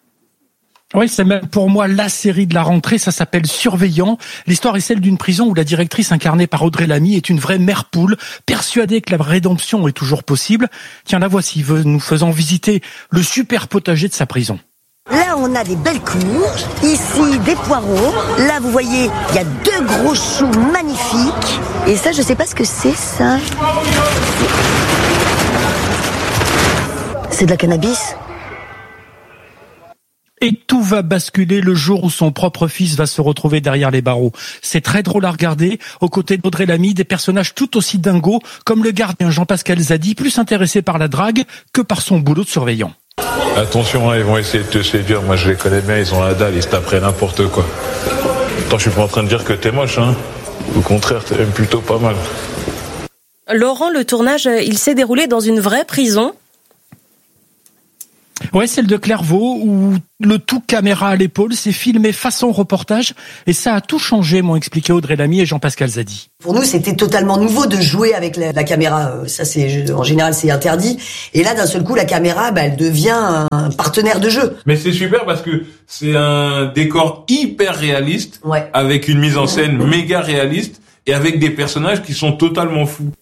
S3: Oui, c'est même pour moi la série de la rentrée, ça s'appelle Surveillant. L'histoire est celle d'une prison où la directrice incarnée par Audrey Lamy est une vraie mère poule, persuadée que la rédemption est toujours possible. Tiens, la voici, nous faisant visiter le super potager de sa prison.
S4: Là, on a des belles courges, ici des poireaux. Là, vous voyez, il y a deux gros choux magnifiques. Et ça, je sais pas ce que c'est, ça. C'est de la cannabis.
S3: Et tout va basculer le jour où son propre fils va se retrouver derrière les barreaux. C'est très drôle à regarder, aux côtés d'Audrey Lamy, des personnages tout aussi dingos, comme le gardien Jean-Pascal Zadi, plus intéressé par la drague que par son boulot de surveillant.
S21: Attention, hein, ils vont essayer de te séduire, moi je les connais bien, ils ont la dalle, ils se taperaient n'importe quoi. Attends, je suis pas en train de dire que t'es moche, hein. Au contraire, t'es même plutôt pas mal.
S5: Laurent, le tournage, il s'est déroulé dans une vraie prison.
S3: Ouais, celle de Clairvaux, où le tout caméra à l'épaule, c'est filmé façon reportage, et ça a tout changé, m'ont expliqué Audrey Lamy et Jean-Pascal Zadi.
S4: Pour nous, c'était totalement nouveau de jouer avec la, la caméra. Ça, c'est en général, c'est interdit. Et là, d'un seul coup, la caméra, bah, elle devient un partenaire de jeu.
S21: Mais c'est super parce que c'est un décor hyper réaliste,
S4: ouais.
S21: Avec une mise en scène méga réaliste et avec des personnages qui sont totalement fous.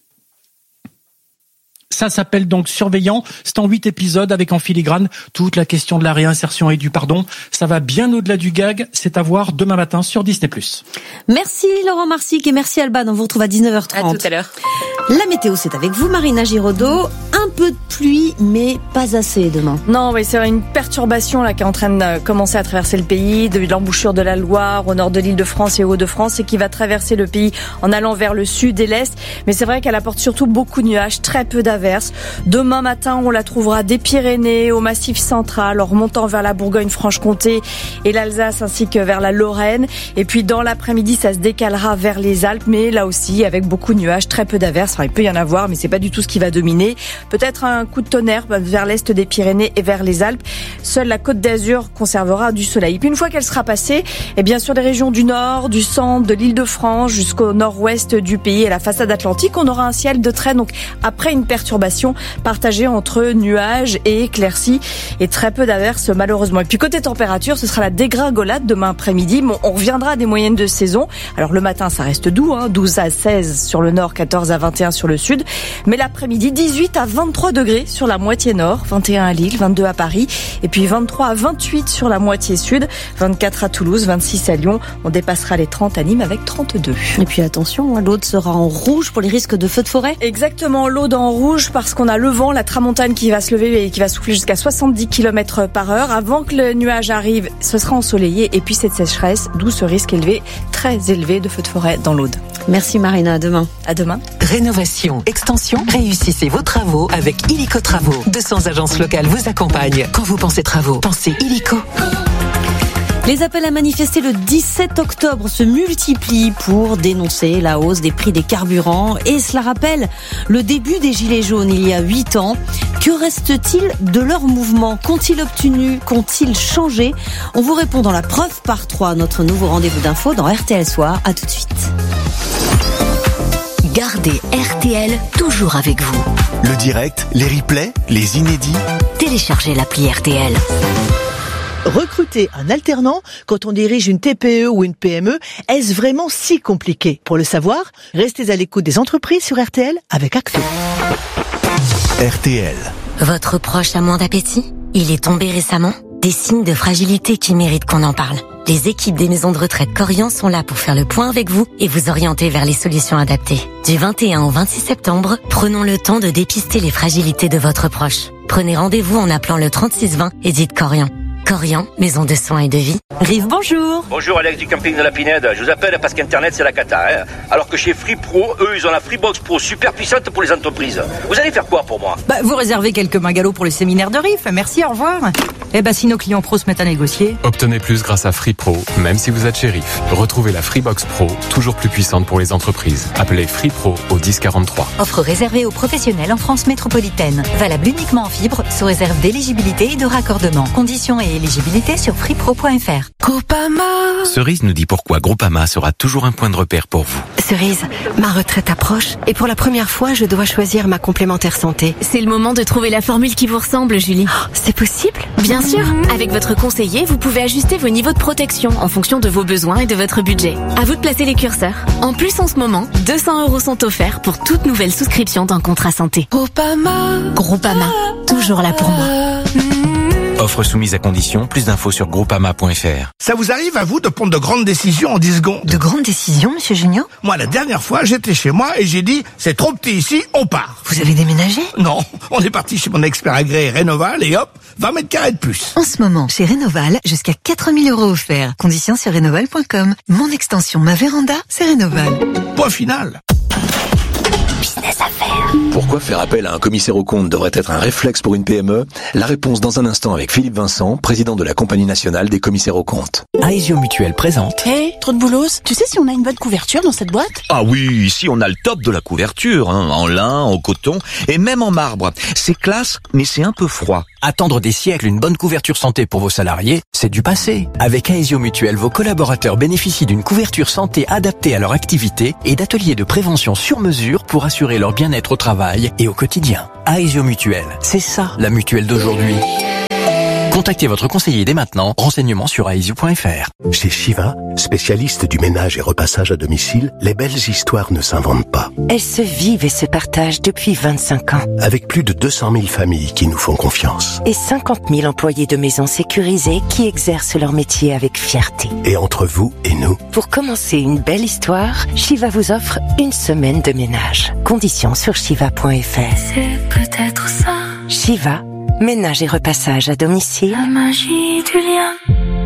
S3: Ça s'appelle donc Surveillant. C'est en huit épisodes avec en filigrane toute la question de la réinsertion et du pardon. Ça va bien au-delà du gag. C'est à voir demain matin sur Disney plus.
S14: Merci Laurent Marsic et merci Alban. On vous retrouve à dix-neuf heures trente.
S5: À tout à l'heure.
S14: La météo, c'est avec vous, Marina Giraudot. Un peu de pluie, mais pas assez demain.
S7: Non, oui, c'est une perturbation là qui est en train de commencer à traverser le pays, de l'embouchure de la Loire au nord de l'Île-de-France et au Hauts-de-France, et qui va traverser le pays en allant vers le sud et l'est. Mais c'est vrai qu'elle apporte surtout beaucoup de nuages, très peu d'averses. Demain matin, on la trouvera des Pyrénées au Massif central, en remontant vers la Bourgogne-Franche-Comté et l'Alsace, ainsi que vers la Lorraine. Et puis dans l'après-midi, ça se décalera vers les Alpes, mais là aussi avec beaucoup de nuages, très peu d'averses. Enfin, il peut y en avoir, mais c'est pas du tout ce qui va dominer. Peut-être un coup de tonnerre vers l'est des Pyrénées et vers les Alpes. Seule la Côte d'Azur conservera du soleil. Puis une fois qu'elle sera passée, et bien sûr les régions du nord, du centre, de l'Île-de-France jusqu'au nord-ouest du pays et la façade atlantique, on aura un ciel de trait. Donc après une perturbation partagée entre nuages et éclaircies et très peu d'averses malheureusement. Et puis côté température, ce sera la dégringolade demain après-midi. Bon, on reviendra à des moyennes de saison. Alors le matin, ça reste doux, hein, douze à seize sur le nord, quatorze à vingt et un sur le sud. Mais l'après-midi, dix-huit à vingt-trois degrés sur la moitié nord, vingt et un à Lille, vingt-deux à Paris, et puis vingt-trois à vingt-huit sur la moitié sud, vingt-quatre à Toulouse, vingt-six à Lyon. On dépassera les trente à Nîmes avec trente-deux.
S14: Et puis attention, l'Aude sera en rouge pour les risques de feux de forêt.
S7: Exactement, l'Aude en rouge parce qu'on a le vent, la tramontane qui va se lever et qui va souffler jusqu'à soixante-dix kilomètres par heure. Avant que le nuage arrive, ce sera ensoleillé, et puis cette sécheresse, d'où ce risque élevé, très élevé de feux de forêt dans l'Aude.
S14: Merci Marina, à demain.
S7: À demain.
S22: Rénovation, extension, réussissez vos travaux avec Illico Travaux. deux cents agences locales vous accompagnent. Quand vous pensez travaux, pensez Illico.
S14: Les appels à manifester le dix-sept octobre se multiplient pour dénoncer la hausse des prix des carburants. Et cela rappelle le début des Gilets jaunes il y a huit ans. Que reste-t-il de leur mouvement? Qu'ont-ils obtenu? Qu'ont-ils changé? On vous répond dans la preuve par trois, notre nouveau rendez-vous d'info dans R T L Soir. À tout de suite.
S27: Gardez R T L toujours avec vous.
S1: Le direct, les replays, les inédits.
S27: Téléchargez l'appli R T L.
S23: Recruter un alternant quand on dirige une T P E ou une P M E, est-ce vraiment si compliqué? Pour le savoir, restez à l'écoute des entreprises sur R T L avec Acto.
S1: R T L.
S27: Votre proche a moins d'appétit? Il est tombé récemment? Des signes de fragilité qui méritent qu'on en parle. Les équipes des maisons de retraite Corian sont là pour faire le point avec vous et vous orienter vers les solutions adaptées. Du vingt et un au vingt-six septembre, prenons le temps de dépister les fragilités de votre proche. Prenez rendez-vous en appelant le trente-six vingt et dites Corian. Corian, maison de soins et de vie.
S14: Rive, bonjour.
S24: Bonjour, Alex du camping de la Pinède. Je vous appelle parce qu'Internet, c'est la cata. Hein. Alors que chez Free Pro, eux, ils ont la Freebox Pro super puissante pour les entreprises. Vous allez faire quoi pour moi?
S25: Bah, vous réservez quelques bungalows pour le séminaire de Riff. Merci, au revoir. Eh bah, si nos clients pros se mettent à négocier.
S26: Obtenez plus grâce à Free Pro, même si vous êtes chez Riff. Retrouvez la Freebox Pro, toujours plus puissante pour les entreprises. Appelez Free Pro au dix quarante-trois.
S27: Offre réservée aux professionnels en France métropolitaine. Valable uniquement en fibre, sous réserve d'éligibilité et de raccordement. Conditions et éligibilité sur freepro point f r.
S28: Groupama. Cerise nous dit pourquoi Groupama sera toujours un point de repère pour vous.
S30: Cerise, ma retraite approche et pour la première fois, je dois choisir ma complémentaire santé.
S31: C'est le moment de trouver la formule qui vous ressemble, Julie.
S30: Oh, c'est possible?
S31: Bien
S27: sûr. Avec votre conseiller, vous pouvez ajuster vos niveaux de protection en fonction de vos besoins et de votre budget. À vous de placer les curseurs. En plus, en ce moment, deux cents euros sont offerts pour toute nouvelle souscription d'un contrat santé.
S30: Groupama.
S27: Groupama, toujours là pour moi.
S28: Offre soumise à condition. Plus d'infos sur groupama point f r.
S2: Ça vous arrive à vous de prendre de grandes décisions en dix secondes?
S30: De grandes décisions, monsieur Junior?
S2: Moi, la dernière fois, j'étais chez moi et j'ai dit, c'est trop petit ici, on part.
S30: Vous avez déménagé?
S2: Non, on est parti chez mon expert agréé Rénoval et hop, vingt mètres carrés de plus.
S30: En ce moment, chez Rénoval, jusqu'à quatre mille euros offerts. Conditions sur rénoval point com. Mon extension, ma véranda, c'est Rénoval.
S2: Point final.
S27: Business à faire.
S6: Pourquoi faire appel à un commissaire aux comptes devrait être un réflexe pour une P M E? La réponse dans un instant avec Philippe Vincent, président de la Compagnie nationale des commissaires aux comptes.
S28: Aesio Mutuel présente.
S8: Hé, hey, trop de boulos. Tu sais si on a une bonne couverture dans cette boîte?
S9: Ah oui, ici on a le top de la couverture, hein, en lin, en coton et même en marbre. C'est classe, mais c'est un peu froid.
S28: Attendre des siècles une bonne couverture santé pour vos salariés, c'est du passé. Avec Aesio Mutuel, vos collaborateurs bénéficient d'une couverture santé adaptée à leur activité et d'ateliers de prévention sur mesure pour assurer leur bien-être au travail et au quotidien. Aesio Mutuel, c'est ça la mutuelle d'aujourd'hui. Contactez votre conseiller dès maintenant. Renseignements sur aesio point f r.
S10: Chez Shiva, spécialiste du ménage et repassage à domicile, les belles histoires ne s'inventent pas.
S11: Elles se vivent et se partagent depuis vingt-cinq ans.
S10: Avec plus de deux cent mille familles qui nous font confiance.
S11: Et cinquante mille employés de maisons sécurisées qui exercent leur métier avec fierté.
S10: Et entre vous et nous.
S11: Pour commencer une belle histoire, Shiva vous offre une semaine de ménage. Conditions sur shiva point f r.
S29: C'est peut-être ça.
S11: Shiva. Ménage et repassage à domicile.
S29: La magie du lien.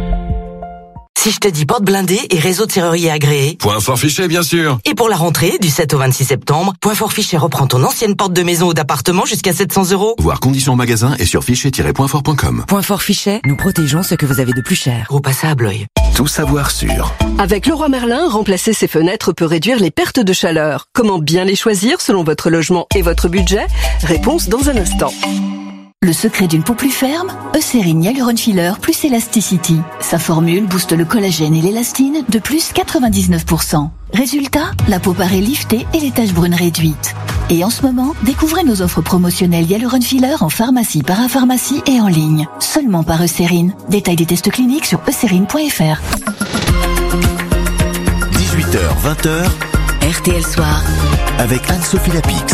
S12: Si je te dis porte blindée et réseau de serrurier agréé.
S13: Point fort fichet, bien sûr.
S12: Et pour la rentrée, du sept au vingt-six septembre, Point fort fichet reprend ton ancienne porte de maison ou d'appartement jusqu'à sept cents euros.
S13: Voir conditions en magasin et sur fichet tiret point fort point com.
S12: Point fort fichet, nous protégeons ce que vous avez de plus cher. Groupe Assa à Blois.
S10: Tout savoir sur.
S15: Avec Leroy Merlin, remplacer ses fenêtres peut réduire les pertes de chaleur. Comment bien les choisir selon votre logement et votre budget? Réponse dans un instant.
S17: Le secret d'une peau plus ferme, Eucérine Hyaluron Filler plus Elasticity. Sa formule booste le collagène et l'élastine de plus quatre-vingt-dix-neuf pour cent. Résultat, la peau paraît liftée et les taches brunes réduites. Et en ce moment, découvrez nos offres promotionnelles Hyaluron Filler en pharmacie, parapharmacie et en ligne. Seulement par Eucérine. Détail des tests cliniques sur eucérine point f r.
S1: dix-huit heures vingt heures.
S27: R T L Soir.
S1: Avec Anne-Sophie Lapix.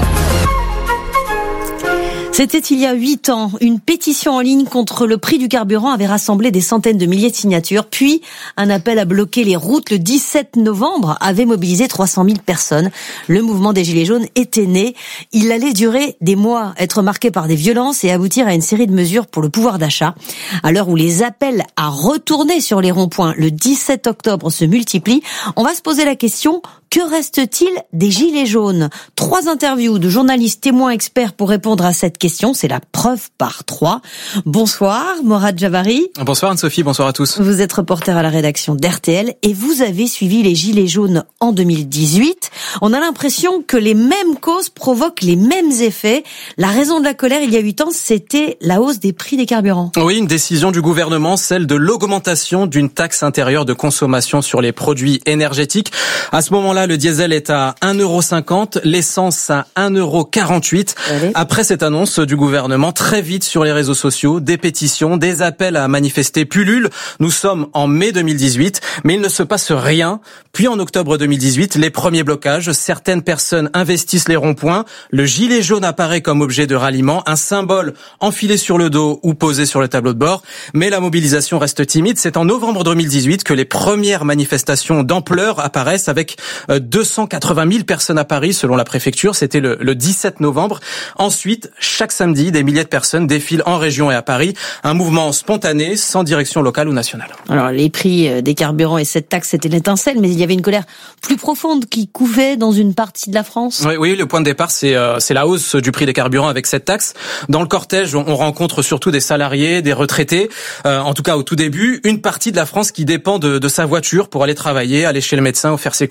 S14: C'était il y a huit ans. Une pétition en ligne contre le prix du carburant avait rassemblé des centaines de milliers de signatures. Puis, un appel à bloquer les routes le dix-sept novembre avait mobilisé trois cent mille personnes. Le mouvement des Gilets jaunes était né. Il allait durer des mois, être marqué par des violences et aboutir à une série de mesures pour le pouvoir d'achat. À l'heure où les appels à retourner sur les ronds-points le dix-sept octobre se multiplient, on va se poser la question: que reste-t-il des Gilets jaunes? Trois interviews de journalistes témoins experts pour répondre à cette question. C'est la preuve par trois. Bonsoir, Morad Javari.
S31: Bonsoir Anne-Sophie, bonsoir à tous.
S14: Vous êtes reporter à la rédaction d'R T L et vous avez suivi les Gilets jaunes en deux mille dix-huit. On a l'impression que les mêmes causes provoquent les mêmes effets. La raison de la colère il y a huit ans, c'était la hausse des prix des carburants.
S31: Oui, une décision du gouvernement, celle de l'augmentation d'une taxe intérieure de consommation sur les produits énergétiques. À ce moment-là, le diesel est à un euro cinquante, l'essence à un euro quarante-huit. Allez. Après cette annonce du gouvernement, très vite sur les réseaux sociaux, des pétitions, des appels à manifester pullulent. Nous sommes en mai deux mille dix-huit, mais il ne se passe rien. Puis en octobre deux mille dix-huit, les premiers blocages, certaines personnes investissent les ronds-points, le gilet jaune apparaît comme objet de ralliement, un symbole enfilé sur le dos ou posé sur le tableau de bord, mais la mobilisation reste timide. C'est en novembre deux mille dix-huit que les premières manifestations d'ampleur apparaissent avec deux cent quatre-vingt mille personnes à Paris selon la préfecture. C'était le, le dix-sept novembre. Ensuite, chaque samedi, des milliers de personnes défilent en région et à Paris. Un mouvement spontané, sans direction locale ou nationale.
S14: Alors, les prix des carburants et cette taxe, c'était l'étincelle, mais il y avait une colère plus profonde qui couvait dans une partie de la France.
S31: Oui, oui, le point de départ, c'est, euh, c'est la hausse du prix des carburants avec cette taxe. Dans le cortège, on, on rencontre surtout des salariés, des retraités. Euh, en tout cas, au tout début, une partie de la France qui dépend de, de sa voiture pour aller travailler, aller chez le médecin ou faire ses courses.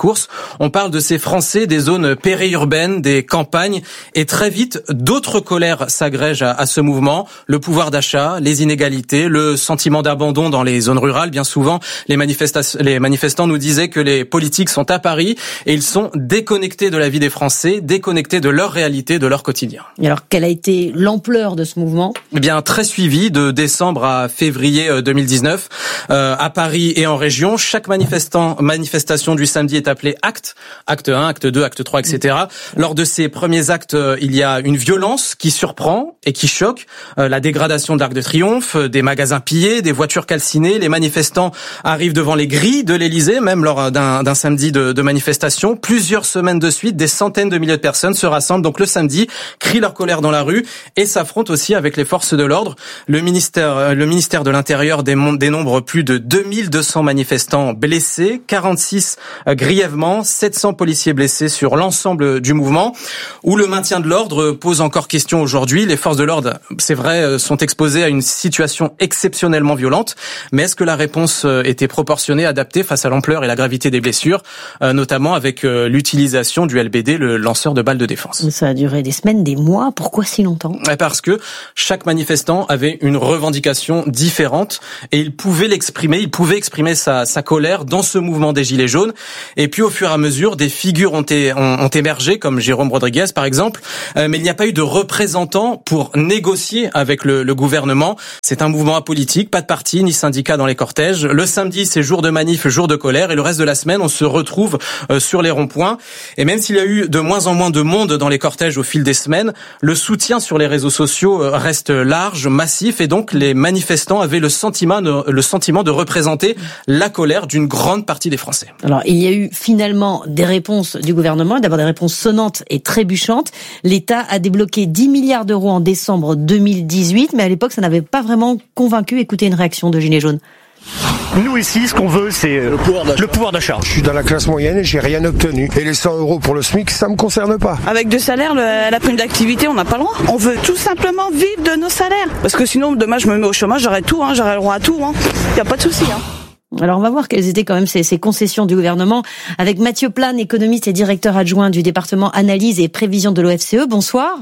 S31: On parle de ces Français des zones périurbaines, des campagnes, et très vite, d'autres colères s'agrègent à, à ce mouvement. Le pouvoir d'achat, les inégalités, le sentiment d'abandon dans les zones rurales. Bien souvent, les, manifestations, les manifestants nous disaient que les politiques sont à Paris et ils sont déconnectés de la vie des Français, déconnectés de leur réalité, de leur quotidien.
S14: Et alors, quelle a été l'ampleur de ce mouvement ?
S31: Eh bien, très suivi de décembre à février deux mille dix-neuf, euh, à Paris et en région. Chaque manifestant, manifestation du samedi est appelée acte, acte un, acte deux, acte trois, et cetera. Lors de ces premiers actes, il y a une violence qui surprend et qui choque, euh, la dégradation de l'Arc de Triomphe, des magasins pillés, des voitures calcinées. Les manifestants arrivent devant les grilles de l'Élysée, même lors d'un, d'un samedi de, de manifestation. Plusieurs semaines de suite, des centaines de milliers de personnes se rassemblent donc le samedi, crient leur colère dans la rue et s'affrontent aussi avec les forces de l'ordre. Le ministère, le ministère de l'Intérieur dénombre plus de deux mille deux cents manifestants blessés, quarante-six grièvement, sept cents policiers blessés sur l'ensemble du mouvement, où le maintien de l'ordre pose encore question aujourd'hui. Les forces de l'ordre, c'est vrai, sont exposées à une situation exceptionnellement violente, mais est-ce que la réponse était proportionnée, adaptée face à l'ampleur et la gravité des blessures, notamment avec l'utilisation du L B D, le lanceur de balles de défense?
S14: Ça a duré des semaines, des mois. Pourquoi si longtemps?
S31: Parce que chaque manifestant avait une revendication différente et il pouvait l'exprimer, il pouvait exprimer sa, sa colère dans ce mouvement des Gilets jaunes. Et puis au fur et à mesure, des figures ont, é, ont, ont émergé, comme Jérôme Rodriguez par exemple, euh, mais il n'y a pas eu de représentants pour négocier avec le, le gouvernement. C'est un mouvement apolitique, pas de parti ni syndicat dans les cortèges. Le samedi, c'est jour de manif, jour de colère, et le reste de la semaine, on se retrouve euh, sur les ronds-points. Et même s'il y a eu de moins en moins de monde dans les cortèges au fil des semaines, le soutien sur les réseaux sociaux reste large, massif, et donc les manifestants avaient le sentiment, le sentiment de représenter la colère d'une grande partie des Français.
S14: Alors, il y a eu finalement des réponses du gouvernement, d'abord des réponses sonnantes et trébuchantes. L'État a débloqué dix milliards d'euros en décembre deux mille dix-huit, mais à l'époque, ça n'avait pas vraiment convaincu. Écoutez une réaction de Gilets jaunes.
S3: Nous ici, ce qu'on veut, c'est le pouvoir d'achat.
S4: Je suis dans la classe moyenne et j'ai rien obtenu. Et les cent euros pour le SMIC, ça me concerne pas.
S5: Avec deux salaires, le, la prime d'activité, on n'a pas le droit. On veut tout simplement vivre de nos salaires. Parce que sinon, demain, je me mets au chômage, j'aurai tout, hein, j'aurai le droit à tout. Il hein. n'y a pas de souci. Hein.
S14: Alors on va voir quelles étaient quand même ces, ces concessions du gouvernement avec Mathieu Plane, économiste et directeur adjoint du département analyse et prévision de l'O F C E. Bonsoir.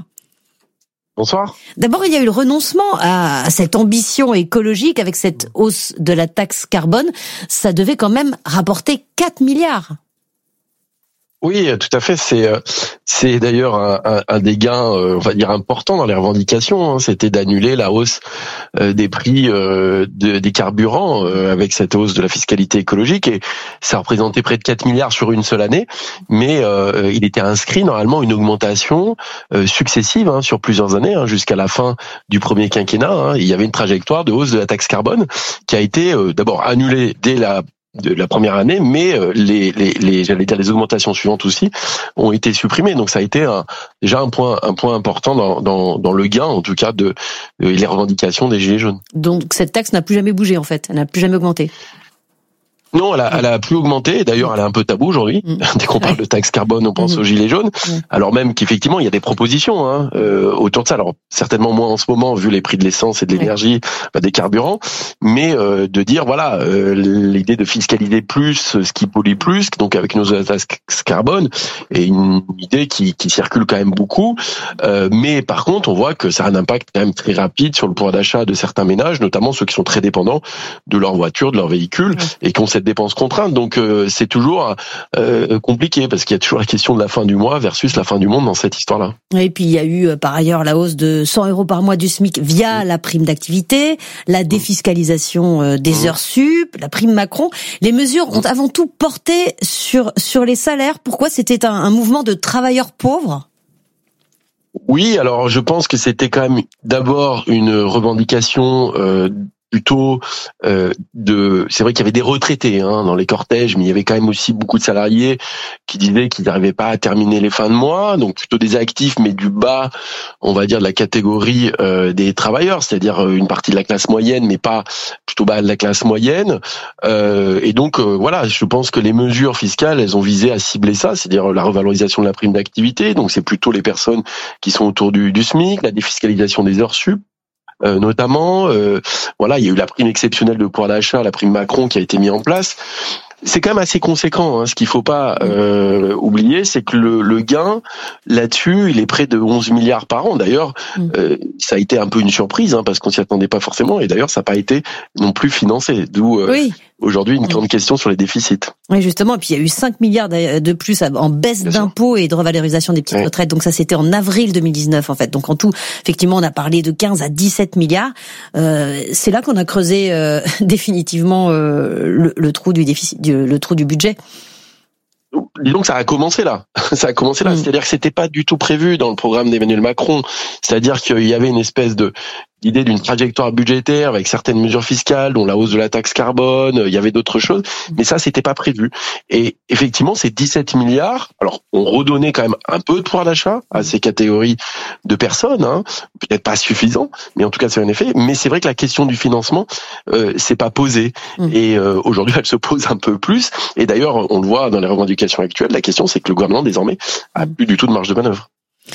S7: Bonsoir.
S14: D'abord, il y a eu le renoncement à cette ambition écologique avec cette hausse de la taxe carbone. Ça devait quand même rapporter quatre milliards.
S7: Oui, tout à fait. C'est c'est d'ailleurs un, un, un des gains, on va dire importants dans les revendications. Hein. C'était d'annuler la hausse des prix de, des carburants avec cette hausse de la fiscalité écologique, et ça représentait près de quatre milliards sur une seule année. Mais euh, il était inscrit normalement une augmentation euh, successive hein, sur plusieurs années hein, jusqu'à la fin du premier quinquennat. Hein. Il y avait une trajectoire de hausse de la taxe carbone qui a été euh, d'abord annulée dès la de la première année, mais les, les, les, j'allais dire les augmentations suivantes aussi ont été supprimées. Donc ça a été un, déjà un point, un point important dans, dans, dans le gain, en tout cas, de, de les revendications des Gilets jaunes.
S14: Donc cette taxe n'a plus jamais bougé, en fait, elle n'a plus jamais augmenté.
S7: Non, elle a, elle a plus augmenté. D'ailleurs, elle est un peu tabou aujourd'hui. Mmh. Dès qu'on parle de taxe carbone, on pense mmh. aux gilets jaunes. Mmh. Alors même qu'effectivement, il y a des propositions hein, euh, autour de ça. Alors certainement moins en ce moment, vu les prix de l'essence et de l'énergie, mmh. bah, des carburants, mais euh, de dire voilà, euh, l'idée de fiscaliser plus ce qui pollue plus, donc avec nos taxes carbone, est une idée qui, qui circule quand même beaucoup. Euh, mais par contre, on voit que ça a un impact quand même très rapide sur le pouvoir d'achat de certains ménages, notamment ceux qui sont très dépendants de leur voiture, de leur véhicule, mmh. et qui ont cette dépenses contraintes, donc euh, c'est toujours euh, compliqué parce qu'il y a toujours la question de la fin du mois versus la fin du monde dans cette histoire-là.
S14: Et puis il y a eu euh, par ailleurs la hausse de cent euros par mois du SMIC via mmh. la prime d'activité, la défiscalisation euh, des mmh. heures sup, la prime Macron. Les mesures ont avant tout porté sur sur les salaires. Pourquoi? C'était un, un mouvement de travailleurs pauvres?
S7: Oui, alors je pense que c'était quand même d'abord une revendication euh, plutôt euh, de, c'est vrai qu'il y avait des retraités hein, dans les cortèges, mais il y avait quand même aussi beaucoup de salariés qui disaient qu'ils n'arrivaient pas à terminer les fins de mois, donc plutôt des actifs, mais du bas, on va dire de la catégorie euh, des travailleurs, c'est-à-dire une partie de la classe moyenne, mais pas plutôt bas de la classe moyenne. Euh, et donc euh, voilà, je pense que les mesures fiscales, elles ont visé à cibler ça, c'est-à-dire la revalorisation de la prime d'activité, donc c'est plutôt les personnes qui sont autour du, du SMIC, la défiscalisation des heures sup. Euh, notamment, euh, voilà, il y a eu la prime exceptionnelle de pouvoir d'achat, la prime Macron qui a été mise en place. c'est quand même assez conséquent. Hein. Ce qu'il faut pas euh, oublier, c'est que le, le gain là-dessus, il est près de onze milliards par an. D'ailleurs, mm. euh, ça a été un peu une surprise hein, parce qu'on s'y attendait pas forcément. Et d'ailleurs, ça n'a pas été non plus financé. D'où euh, oui. aujourd'hui une grande question sur les déficits.
S14: Oui, justement. Et puis il y a eu cinq milliards de plus en baisse Bien d'impôts sûr. et de revalorisation des petites oui. retraites. Donc ça, c'était en avril deux mille dix-neuf en fait. Donc en tout, effectivement, on a parlé de quinze à dix-sept milliards. Euh, c'est là qu'on a creusé euh, définitivement euh, le, le trou du déficit. Du le trou du budget.
S7: Disons que ça a commencé là. Ça a commencé là. Mmh. C'est-à-dire que c'était pas du tout prévu dans le programme d'Emmanuel Macron. C'est-à-dire qu'il y avait une espèce de l'idée d'une trajectoire budgétaire avec certaines mesures fiscales, dont la hausse de la taxe carbone, il y avait d'autres choses, mais ça, c'était pas prévu. Et effectivement, ces dix-sept milliards, alors, on redonnait quand même un peu de pouvoir d'achat à ces catégories de personnes, hein, peut-être pas suffisant, mais en tout cas, c'est un effet. Mais c'est vrai que la question du financement, euh, c'est pas posée. Mmh. Et euh, aujourd'hui, elle se pose un peu plus. Et d'ailleurs, on le voit dans les revendications actuelles, la question, c'est que le gouvernement, désormais, a plus du tout de marge de manœuvre.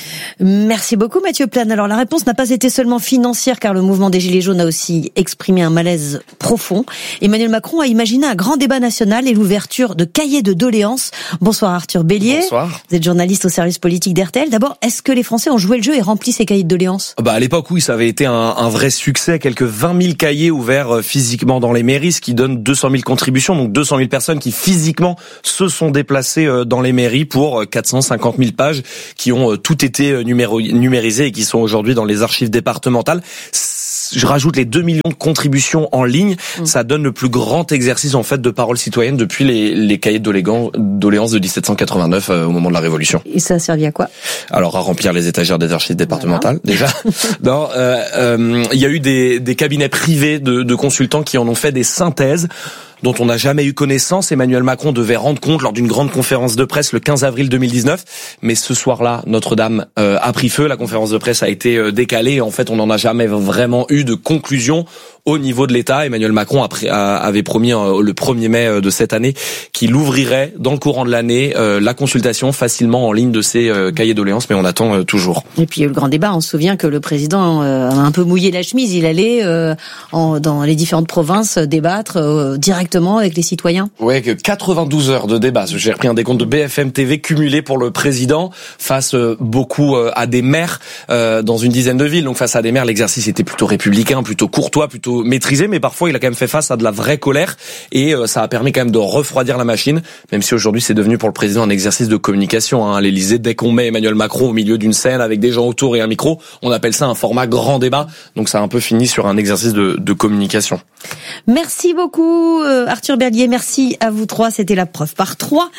S14: Merci beaucoup Mathieu Plane. Alors la réponse n'a pas été seulement financière car le mouvement des Gilets jaunes a aussi exprimé un malaise profond. Emmanuel Macron a imaginé un grand débat national et l'ouverture de cahiers de doléances. Bonsoir Arthur Bélier.
S16: Bonsoir.
S14: Vous êtes journaliste au service politique d'R T L. D'abord, est-ce que les Français ont joué le jeu et rempli ces cahiers de doléances ?
S16: Bah à l'époque oui, ça avait été un, un vrai succès. Quelques vingt mille cahiers ouverts physiquement dans les mairies, ce qui donne deux cent mille contributions. Donc deux cent mille personnes qui physiquement se sont déplacées dans les mairies pour quatre cent cinquante mille pages qui ont tout été numéro, numérisés et qui sont aujourd'hui dans les archives départementales. Je rajoute les deux millions de contributions en ligne. Mmh. Ça donne le plus grand exercice en fait de parole citoyenne depuis les, les cahiers de doléances de dix-sept cent quatre-vingt-neuf euh, au moment de la Révolution.
S14: Et ça a servi à quoi ?
S16: Alors à remplir les étagères des archives départementales voilà. déjà. non, euh, euh, il y a eu des, des cabinets privés de, de consultants qui en ont fait des synthèses dont on n'a jamais eu connaissance. Emmanuel Macron devait rendre compte lors d'une grande conférence de presse le quinze avril deux mille dix-neuf. Mais ce soir-là, Notre-Dame euh, a pris feu. La conférence de presse a été euh, décalée. Et en fait, on n'en a jamais vraiment eu de conclusion au niveau de l'État. Emmanuel Macron a, a, avait promis euh, le premier mai de cette année qu'il ouvrirait dans le courant de l'année euh, la consultation facilement en ligne de ces euh, cahiers de doléances. Mais on attend euh, toujours.
S14: Et puis il y a eu le grand débat. On se souvient que le président euh, a un peu mouillé la chemise. Il allait euh, en, dans les différentes provinces débattre euh, directement avec les citoyens.
S16: Ouais, que quatre-vingt-douze heures de débat. J'ai repris un décompte de B F M T V cumulé pour le président face euh, beaucoup euh, à des maires euh, dans une dizaine de villes. Donc face à des maires, l'exercice était plutôt républicain, plutôt courtois, plutôt maîtrisé, mais parfois il a quand même fait face à de la vraie colère et euh, ça a permis quand même de refroidir la machine, même si aujourd'hui c'est devenu pour le président un exercice de communication. Hein. À l'Élysée, dès qu'on met Emmanuel Macron au milieu d'une scène avec des gens autour et un micro, on appelle ça un format grand débat. Donc ça a un peu fini sur un exercice de, de communication.
S14: Merci beaucoup euh, Arthur Berlier, merci à vous trois, c'était la preuve par trois.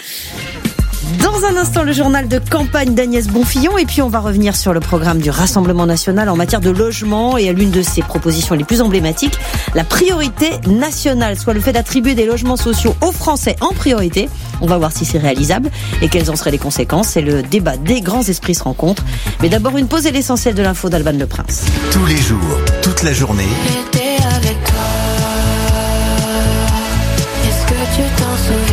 S14: Dans un instant, le journal de campagne d'Agnès Bonfillon et puis on va revenir sur le programme du Rassemblement national en matière de logement et à l'une de ses propositions les plus emblématiques, la priorité nationale, soit le fait d'attribuer des logements sociaux aux Français en priorité. On va voir si c'est réalisable et quelles en seraient les conséquences. C'est le débat des grands esprits se rencontrent. Mais d'abord, une pause et l'essentiel de l'info d'Alban Le Prince.
S1: Tous les jours, toute la journée.
S29: J'étais avec toi. Est-ce que tu t'en souviens?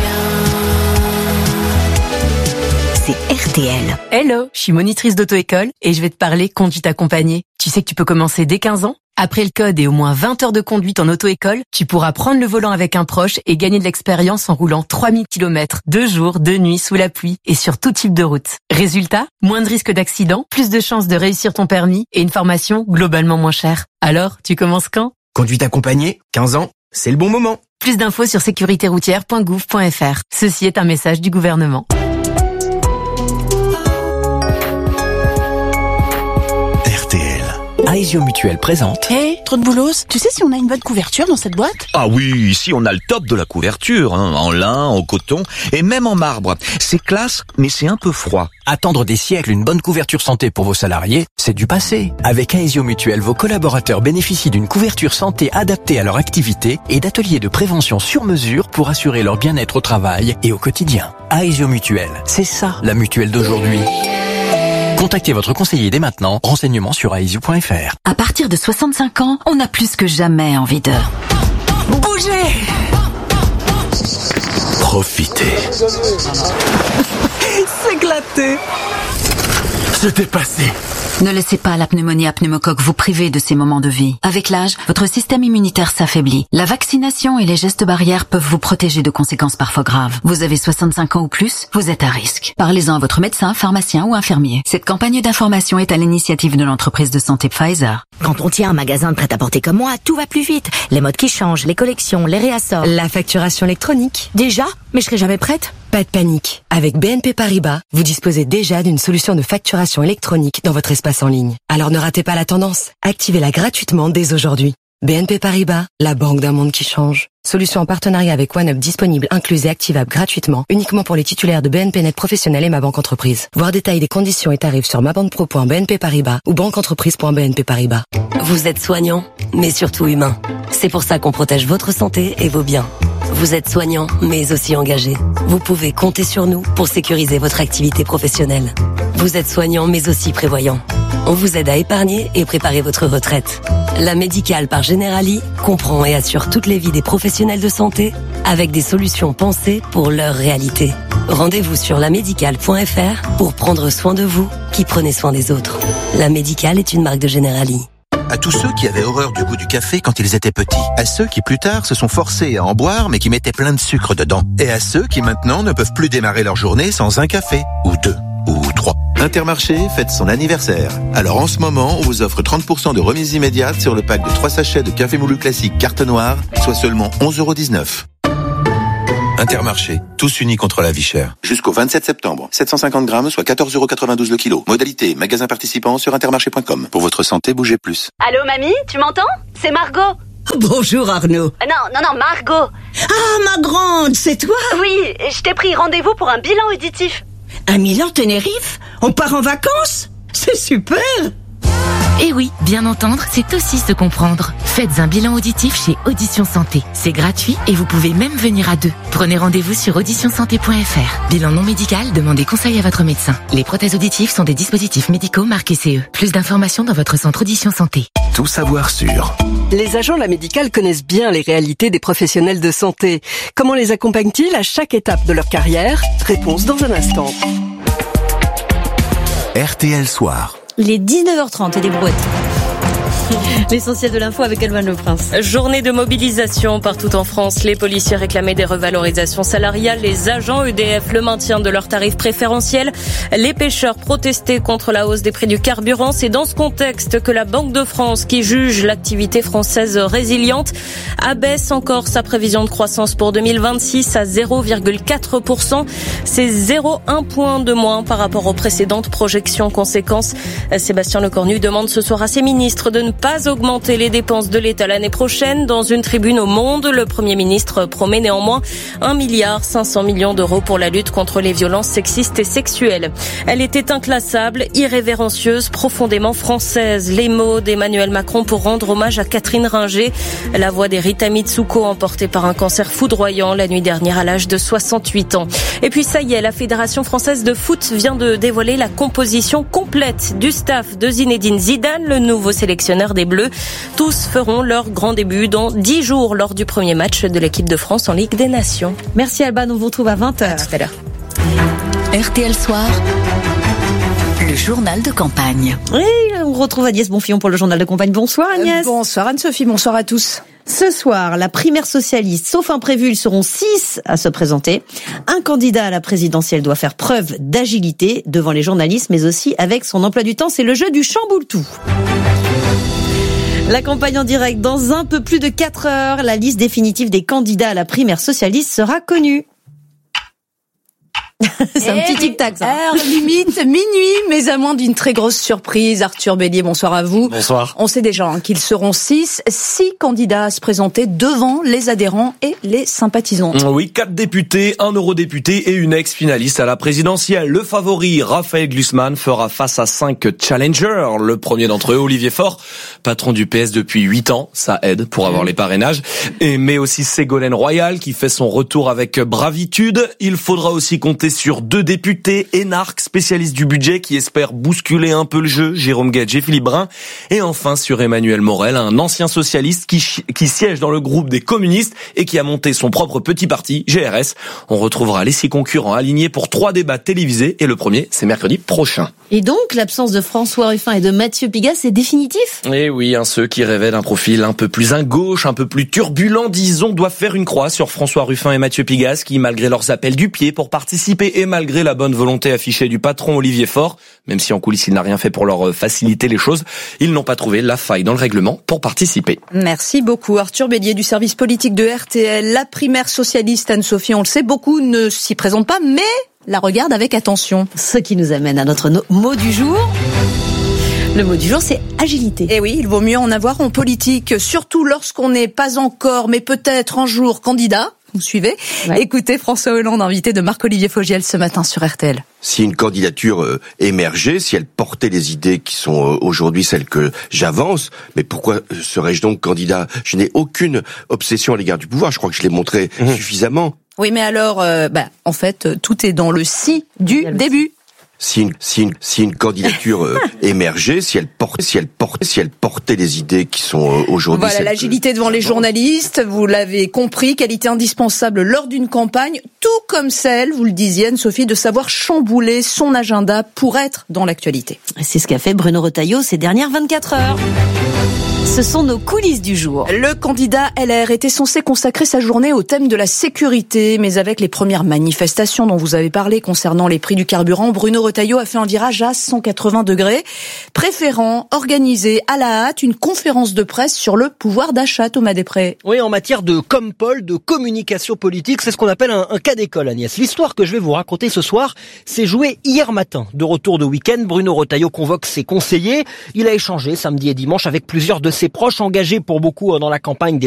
S11: C'est R T L.
S12: Hello, je suis monitrice d'auto-école et je vais te parler conduite accompagnée. Tu sais que tu peux commencer dès quinze ans? Après le code et au moins vingt heures de conduite en auto-école, tu pourras prendre le volant avec un proche et gagner de l'expérience en roulant trois mille kilomètres, deux jours, deux nuits, sous la pluie et sur tout type de route. Résultat, moins de risques d'accident, plus de chances de réussir ton permis et une formation globalement moins chère. Alors, tu commences quand?
S18: Conduite accompagnée, quinze ans, c'est le bon moment.
S12: Plus d'infos sur sécurité routière point gouv point f r. Ceci est un message du gouvernement.
S28: Aesio Mutuel présente.
S8: Hé, hey, trop de boulos, tu sais si on a une bonne couverture dans cette boîte?
S9: Ah oui, ici on a le top de la couverture, hein, en lin, en coton et même en marbre. C'est classe, mais c'est un peu froid.
S28: Attendre des siècles une bonne couverture santé pour vos salariés, c'est du passé. Avec Aesio Mutuel, vos collaborateurs bénéficient d'une couverture santé adaptée à leur activité et d'ateliers de prévention sur mesure pour assurer leur bien-être au travail et au quotidien. Aesio Mutuel, c'est ça la mutuelle d'aujourd'hui. Contactez votre conseiller dès maintenant. Renseignements sur aesio point f r.
S17: À partir de soixante-cinq ans, on a plus que jamais envie de bouger.
S1: Profitez.
S8: S'éclater.
S18: Se dépasser.
S2: Ne laissez pas la pneumonie à pneumocoque vous priver de ces moments de vie. Avec l'âge, votre système immunitaire s'affaiblit. La vaccination et les gestes barrières peuvent vous protéger de conséquences parfois graves. Vous avez soixante-cinq ans ou plus, vous êtes à risque. Parlez-en à votre médecin, pharmacien ou infirmier. Cette campagne d'information est à l'initiative de l'entreprise de santé Pfizer.
S6: Quand on tient un magasin de prêt-à-porter comme moi, tout va plus vite. Les modes qui changent, les collections, les réassorts.
S19: La facturation électronique.
S6: Déjà? Mais je serai jamais prête.
S19: Pas de panique. Avec B N P Paribas, vous disposez déjà d'une solution de facturation électronique dans votre espace en ligne. Alors ne ratez pas la tendance. Activez-la gratuitement dès aujourd'hui. B N P Paribas, la banque d'un monde qui change. Solution en partenariat avec OneUp disponible, incluse et activable gratuitement, uniquement pour les titulaires de B N P Net Professionnel et Ma Banque Entreprise. Voir détails des conditions et tarifs sur mabanpro point b n p paribas ou banqueentreprise point b n p paribas. Vous êtes soignant, mais surtout humain. C'est pour ça qu'on protège votre santé et vos biens. Vous êtes soignant, mais aussi engagé. Vous pouvez compter sur nous pour sécuriser votre activité professionnelle. Vous êtes soignant, mais aussi prévoyant. On vous aide à épargner et préparer votre retraite. La Médicale par Generali comprend et assure toutes les vies des professionnels de santé avec des solutions pensées pour leur réalité. Rendez-vous sur la médicale point f r pour prendre soin de vous qui prenez soin des autres. La Médicale est une marque de Generali.
S1: À tous ceux qui avaient horreur du goût du café quand ils étaient petits. À ceux qui plus tard se sont forcés à en boire mais qui mettaient plein de sucre dedans. Et à ceux qui maintenant ne peuvent plus démarrer leur journée sans un café. Ou deux. Ou trois. Intermarché fête son anniversaire. Alors en ce moment, on vous offre trente pour cent de remise immédiate sur le pack de trois sachets de café moulu classique carte noire, soit seulement onze euros dix-neuf. Intermarché, tous unis contre la vie chère. Jusqu'au vingt-sept septembre, sept cent cinquante grammes, soit quatorze euros quatre-vingt-douze le kilo. Modalité, magasin participant sur intermarché point com. Pour votre santé, bougez plus.
S20: Allô mamie, tu m'entends? C'est Margot.
S21: Bonjour Arnaud.
S20: Non, non, non, Margot.
S21: Ah, ma grande, c'est toi?
S20: Oui, je t'ai pris rendez-vous pour un bilan auditif.
S21: Un Milan Tenerife? On part en vacances? C'est super!
S12: Et oui, bien entendre, c'est aussi se comprendre. Faites un bilan auditif chez Audition Santé. C'est gratuit et vous pouvez même venir à deux. Prenez rendez-vous sur audition santé point f r. Bilan non médical, demandez conseil à votre médecin. Les prothèses auditives sont des dispositifs médicaux marqués C E. Plus d'informations dans votre centre Audition Santé.
S1: Tout savoir sur.
S15: Les agents de la Médicale connaissent bien les réalités des professionnels de santé. Comment les accompagnent-ils à chaque étape de leur carrière? Réponse dans un instant.
S1: R T L Soir.
S14: Il est dix-neuf heures trente et des brouettes. L'essentiel de l'info avec Elvan Le Prince.
S22: Journée de mobilisation partout en France. Les policiers réclamaient des revalorisations salariales. Les agents E D F le maintien de leurs tarifs préférentiels. Les pêcheurs protestaient contre la hausse des prix du carburant. C'est dans ce contexte que la Banque de France, qui juge l'activité française résiliente, abaisse encore sa prévision de croissance pour deux mille vingt-six à zéro virgule quatre pour cent. C'est zéro virgule un point de moins par rapport aux précédentes projections. Conséquence, Sébastien Lecornu demande ce soir à ses ministres de ne pas augmenter les dépenses de l'État l'année prochaine. Dans une tribune au Monde, le Premier ministre promet néanmoins un milliard cinq cents millions d'euros pour la lutte contre les violences sexistes et sexuelles. Elle était inclassable, irrévérencieuse, profondément française. Les mots d'Emmanuel Macron pour rendre hommage à Catherine Ringer, la voix d'Erita Mitsuko emportée par un cancer foudroyant la nuit dernière à l'âge de soixante-huit ans. Et puis ça y est, la Fédération française de foot vient de dévoiler la composition complète du staff de Zinedine Zidane, le nouveau sélectionneur des Bleus. Tous feront leur grand début dans dix jours lors du premier match de l'équipe de France en Ligue des Nations.
S14: Merci Alban, on vous retrouve à vingt heures.
S22: À tout à l'heure.
S17: R T L Soir, le journal de campagne.
S14: Oui, on retrouve Agnès Bonfillon pour le journal de campagne. Bonsoir Agnès.
S23: Euh, bonsoir Anne-Sophie, bonsoir à tous.
S14: Ce soir, la primaire socialiste, sauf imprévu, ils seront six à se présenter. Un candidat à la présidentielle doit faire preuve d'agilité devant les journalistes, mais aussi avec son emploi du temps. C'est le jeu du chamboule-tout. La campagne en direct dans un peu plus de quatre heures. La liste définitive des candidats à la primaire socialiste sera connue. C'est un petit tic-tac, ça.
S23: Heure limite, minuit, mais à moins d'une très grosse surprise. Arthur Bélier, bonsoir à vous.
S16: Bonsoir.
S23: On sait déjà hein, qu'ils seront six, six candidats à se présenter devant les adhérents et les sympathisants.
S16: Oui, quatre députés, un eurodéputé et une ex-finaliste à la présidentielle. Le favori, Raphaël Glucksmann, fera face à cinq challengers. Le premier d'entre eux, Olivier Faure, patron du P S depuis huit ans. Ça aide pour avoir les parrainages. Et, mais aussi Ségolène Royal, qui fait son retour avec bravitude. Il faudra aussi compter compter sur deux députés énarques, spécialistes du budget, qui espèrent bousculer un peu le jeu, Jérôme Guedj et Philippe Brun. Et enfin sur Emmanuel Morel, un ancien socialiste qui, qui siège dans le groupe des communistes et qui a monté son propre petit parti, G R S. On retrouvera les six concurrents alignés pour trois débats télévisés et le premier, c'est mercredi prochain.
S14: Et donc, l'absence de François Ruffin et de Mathieu Pigasse, c'est définitif ?
S16: Eh oui, hein, ceux qui rêvaient d'un profil un peu plus à gauche, un peu plus turbulent, disons, doivent faire une croix sur François Ruffin et Mathieu Pigasse, qui, malgré leurs appels du pied pour participer et malgré la bonne volonté affichée du patron Olivier Faure, même si en coulisses il n'a rien fait pour leur faciliter les choses, ils n'ont pas trouvé la faille dans le règlement pour participer.
S23: Merci beaucoup Arthur Bélier du service politique de R T L. La primaire socialiste, Anne-Sophie, on le sait, beaucoup ne s'y présentent pas, mais la regardent avec attention.
S14: Ce qui nous amène à notre no- mot du jour. Le mot du jour, c'est agilité.
S23: Eh oui, il vaut mieux en avoir en politique, surtout lorsqu'on n'est pas encore, mais peut-être un jour candidat. Vous suivez ? Ouais. Écoutez François Hollande, invité de Marc-Olivier Fogiel ce matin sur R T L.
S3: Si une candidature euh, émergeait, si elle portait les idées qui sont euh, aujourd'hui celles que j'avance, mais pourquoi serais-je donc candidat ? Je n'ai aucune obsession à l'égard du pouvoir, je crois que je l'ai montré mmh. suffisamment.
S23: Oui, mais alors, euh, bah, en fait, tout est dans le si du début.
S3: Si une, si une, si une candidature euh, émergeait, si elle portait, si elle portait, si elle portait les idées qui sont euh, aujourd'hui.
S23: Voilà, l'agilité devant les journalistes, vous l'avez compris, qualité indispensable lors d'une campagne, tout comme celle, vous le disiez Anne-Sophie, de savoir chambouler son agenda pour être dans l'actualité.
S14: C'est ce qu'a fait Bruno Retailleau ces dernières vingt-quatre heures. Ce sont nos coulisses du jour.
S23: Le candidat L R était censé consacrer sa journée au thème de la sécurité, mais avec les premières manifestations dont vous avez parlé concernant les prix du carburant, Bruno Retailleau a fait un virage à cent quatre-vingts degrés, préférant organiser à la hâte une conférence de presse sur le pouvoir d'achat, Thomas Després.
S4: Oui, en matière de compol, de communication politique, c'est ce qu'on appelle un, un cas d'école, Agnès. L'histoire que je vais vous raconter ce soir, c'est joué hier matin. De retour de week-end, Bruno Retailleau convoque ses conseillers. Il a échangé samedi et dimanche avec plusieurs de ses proches engagés pour beaucoup dans la campagne des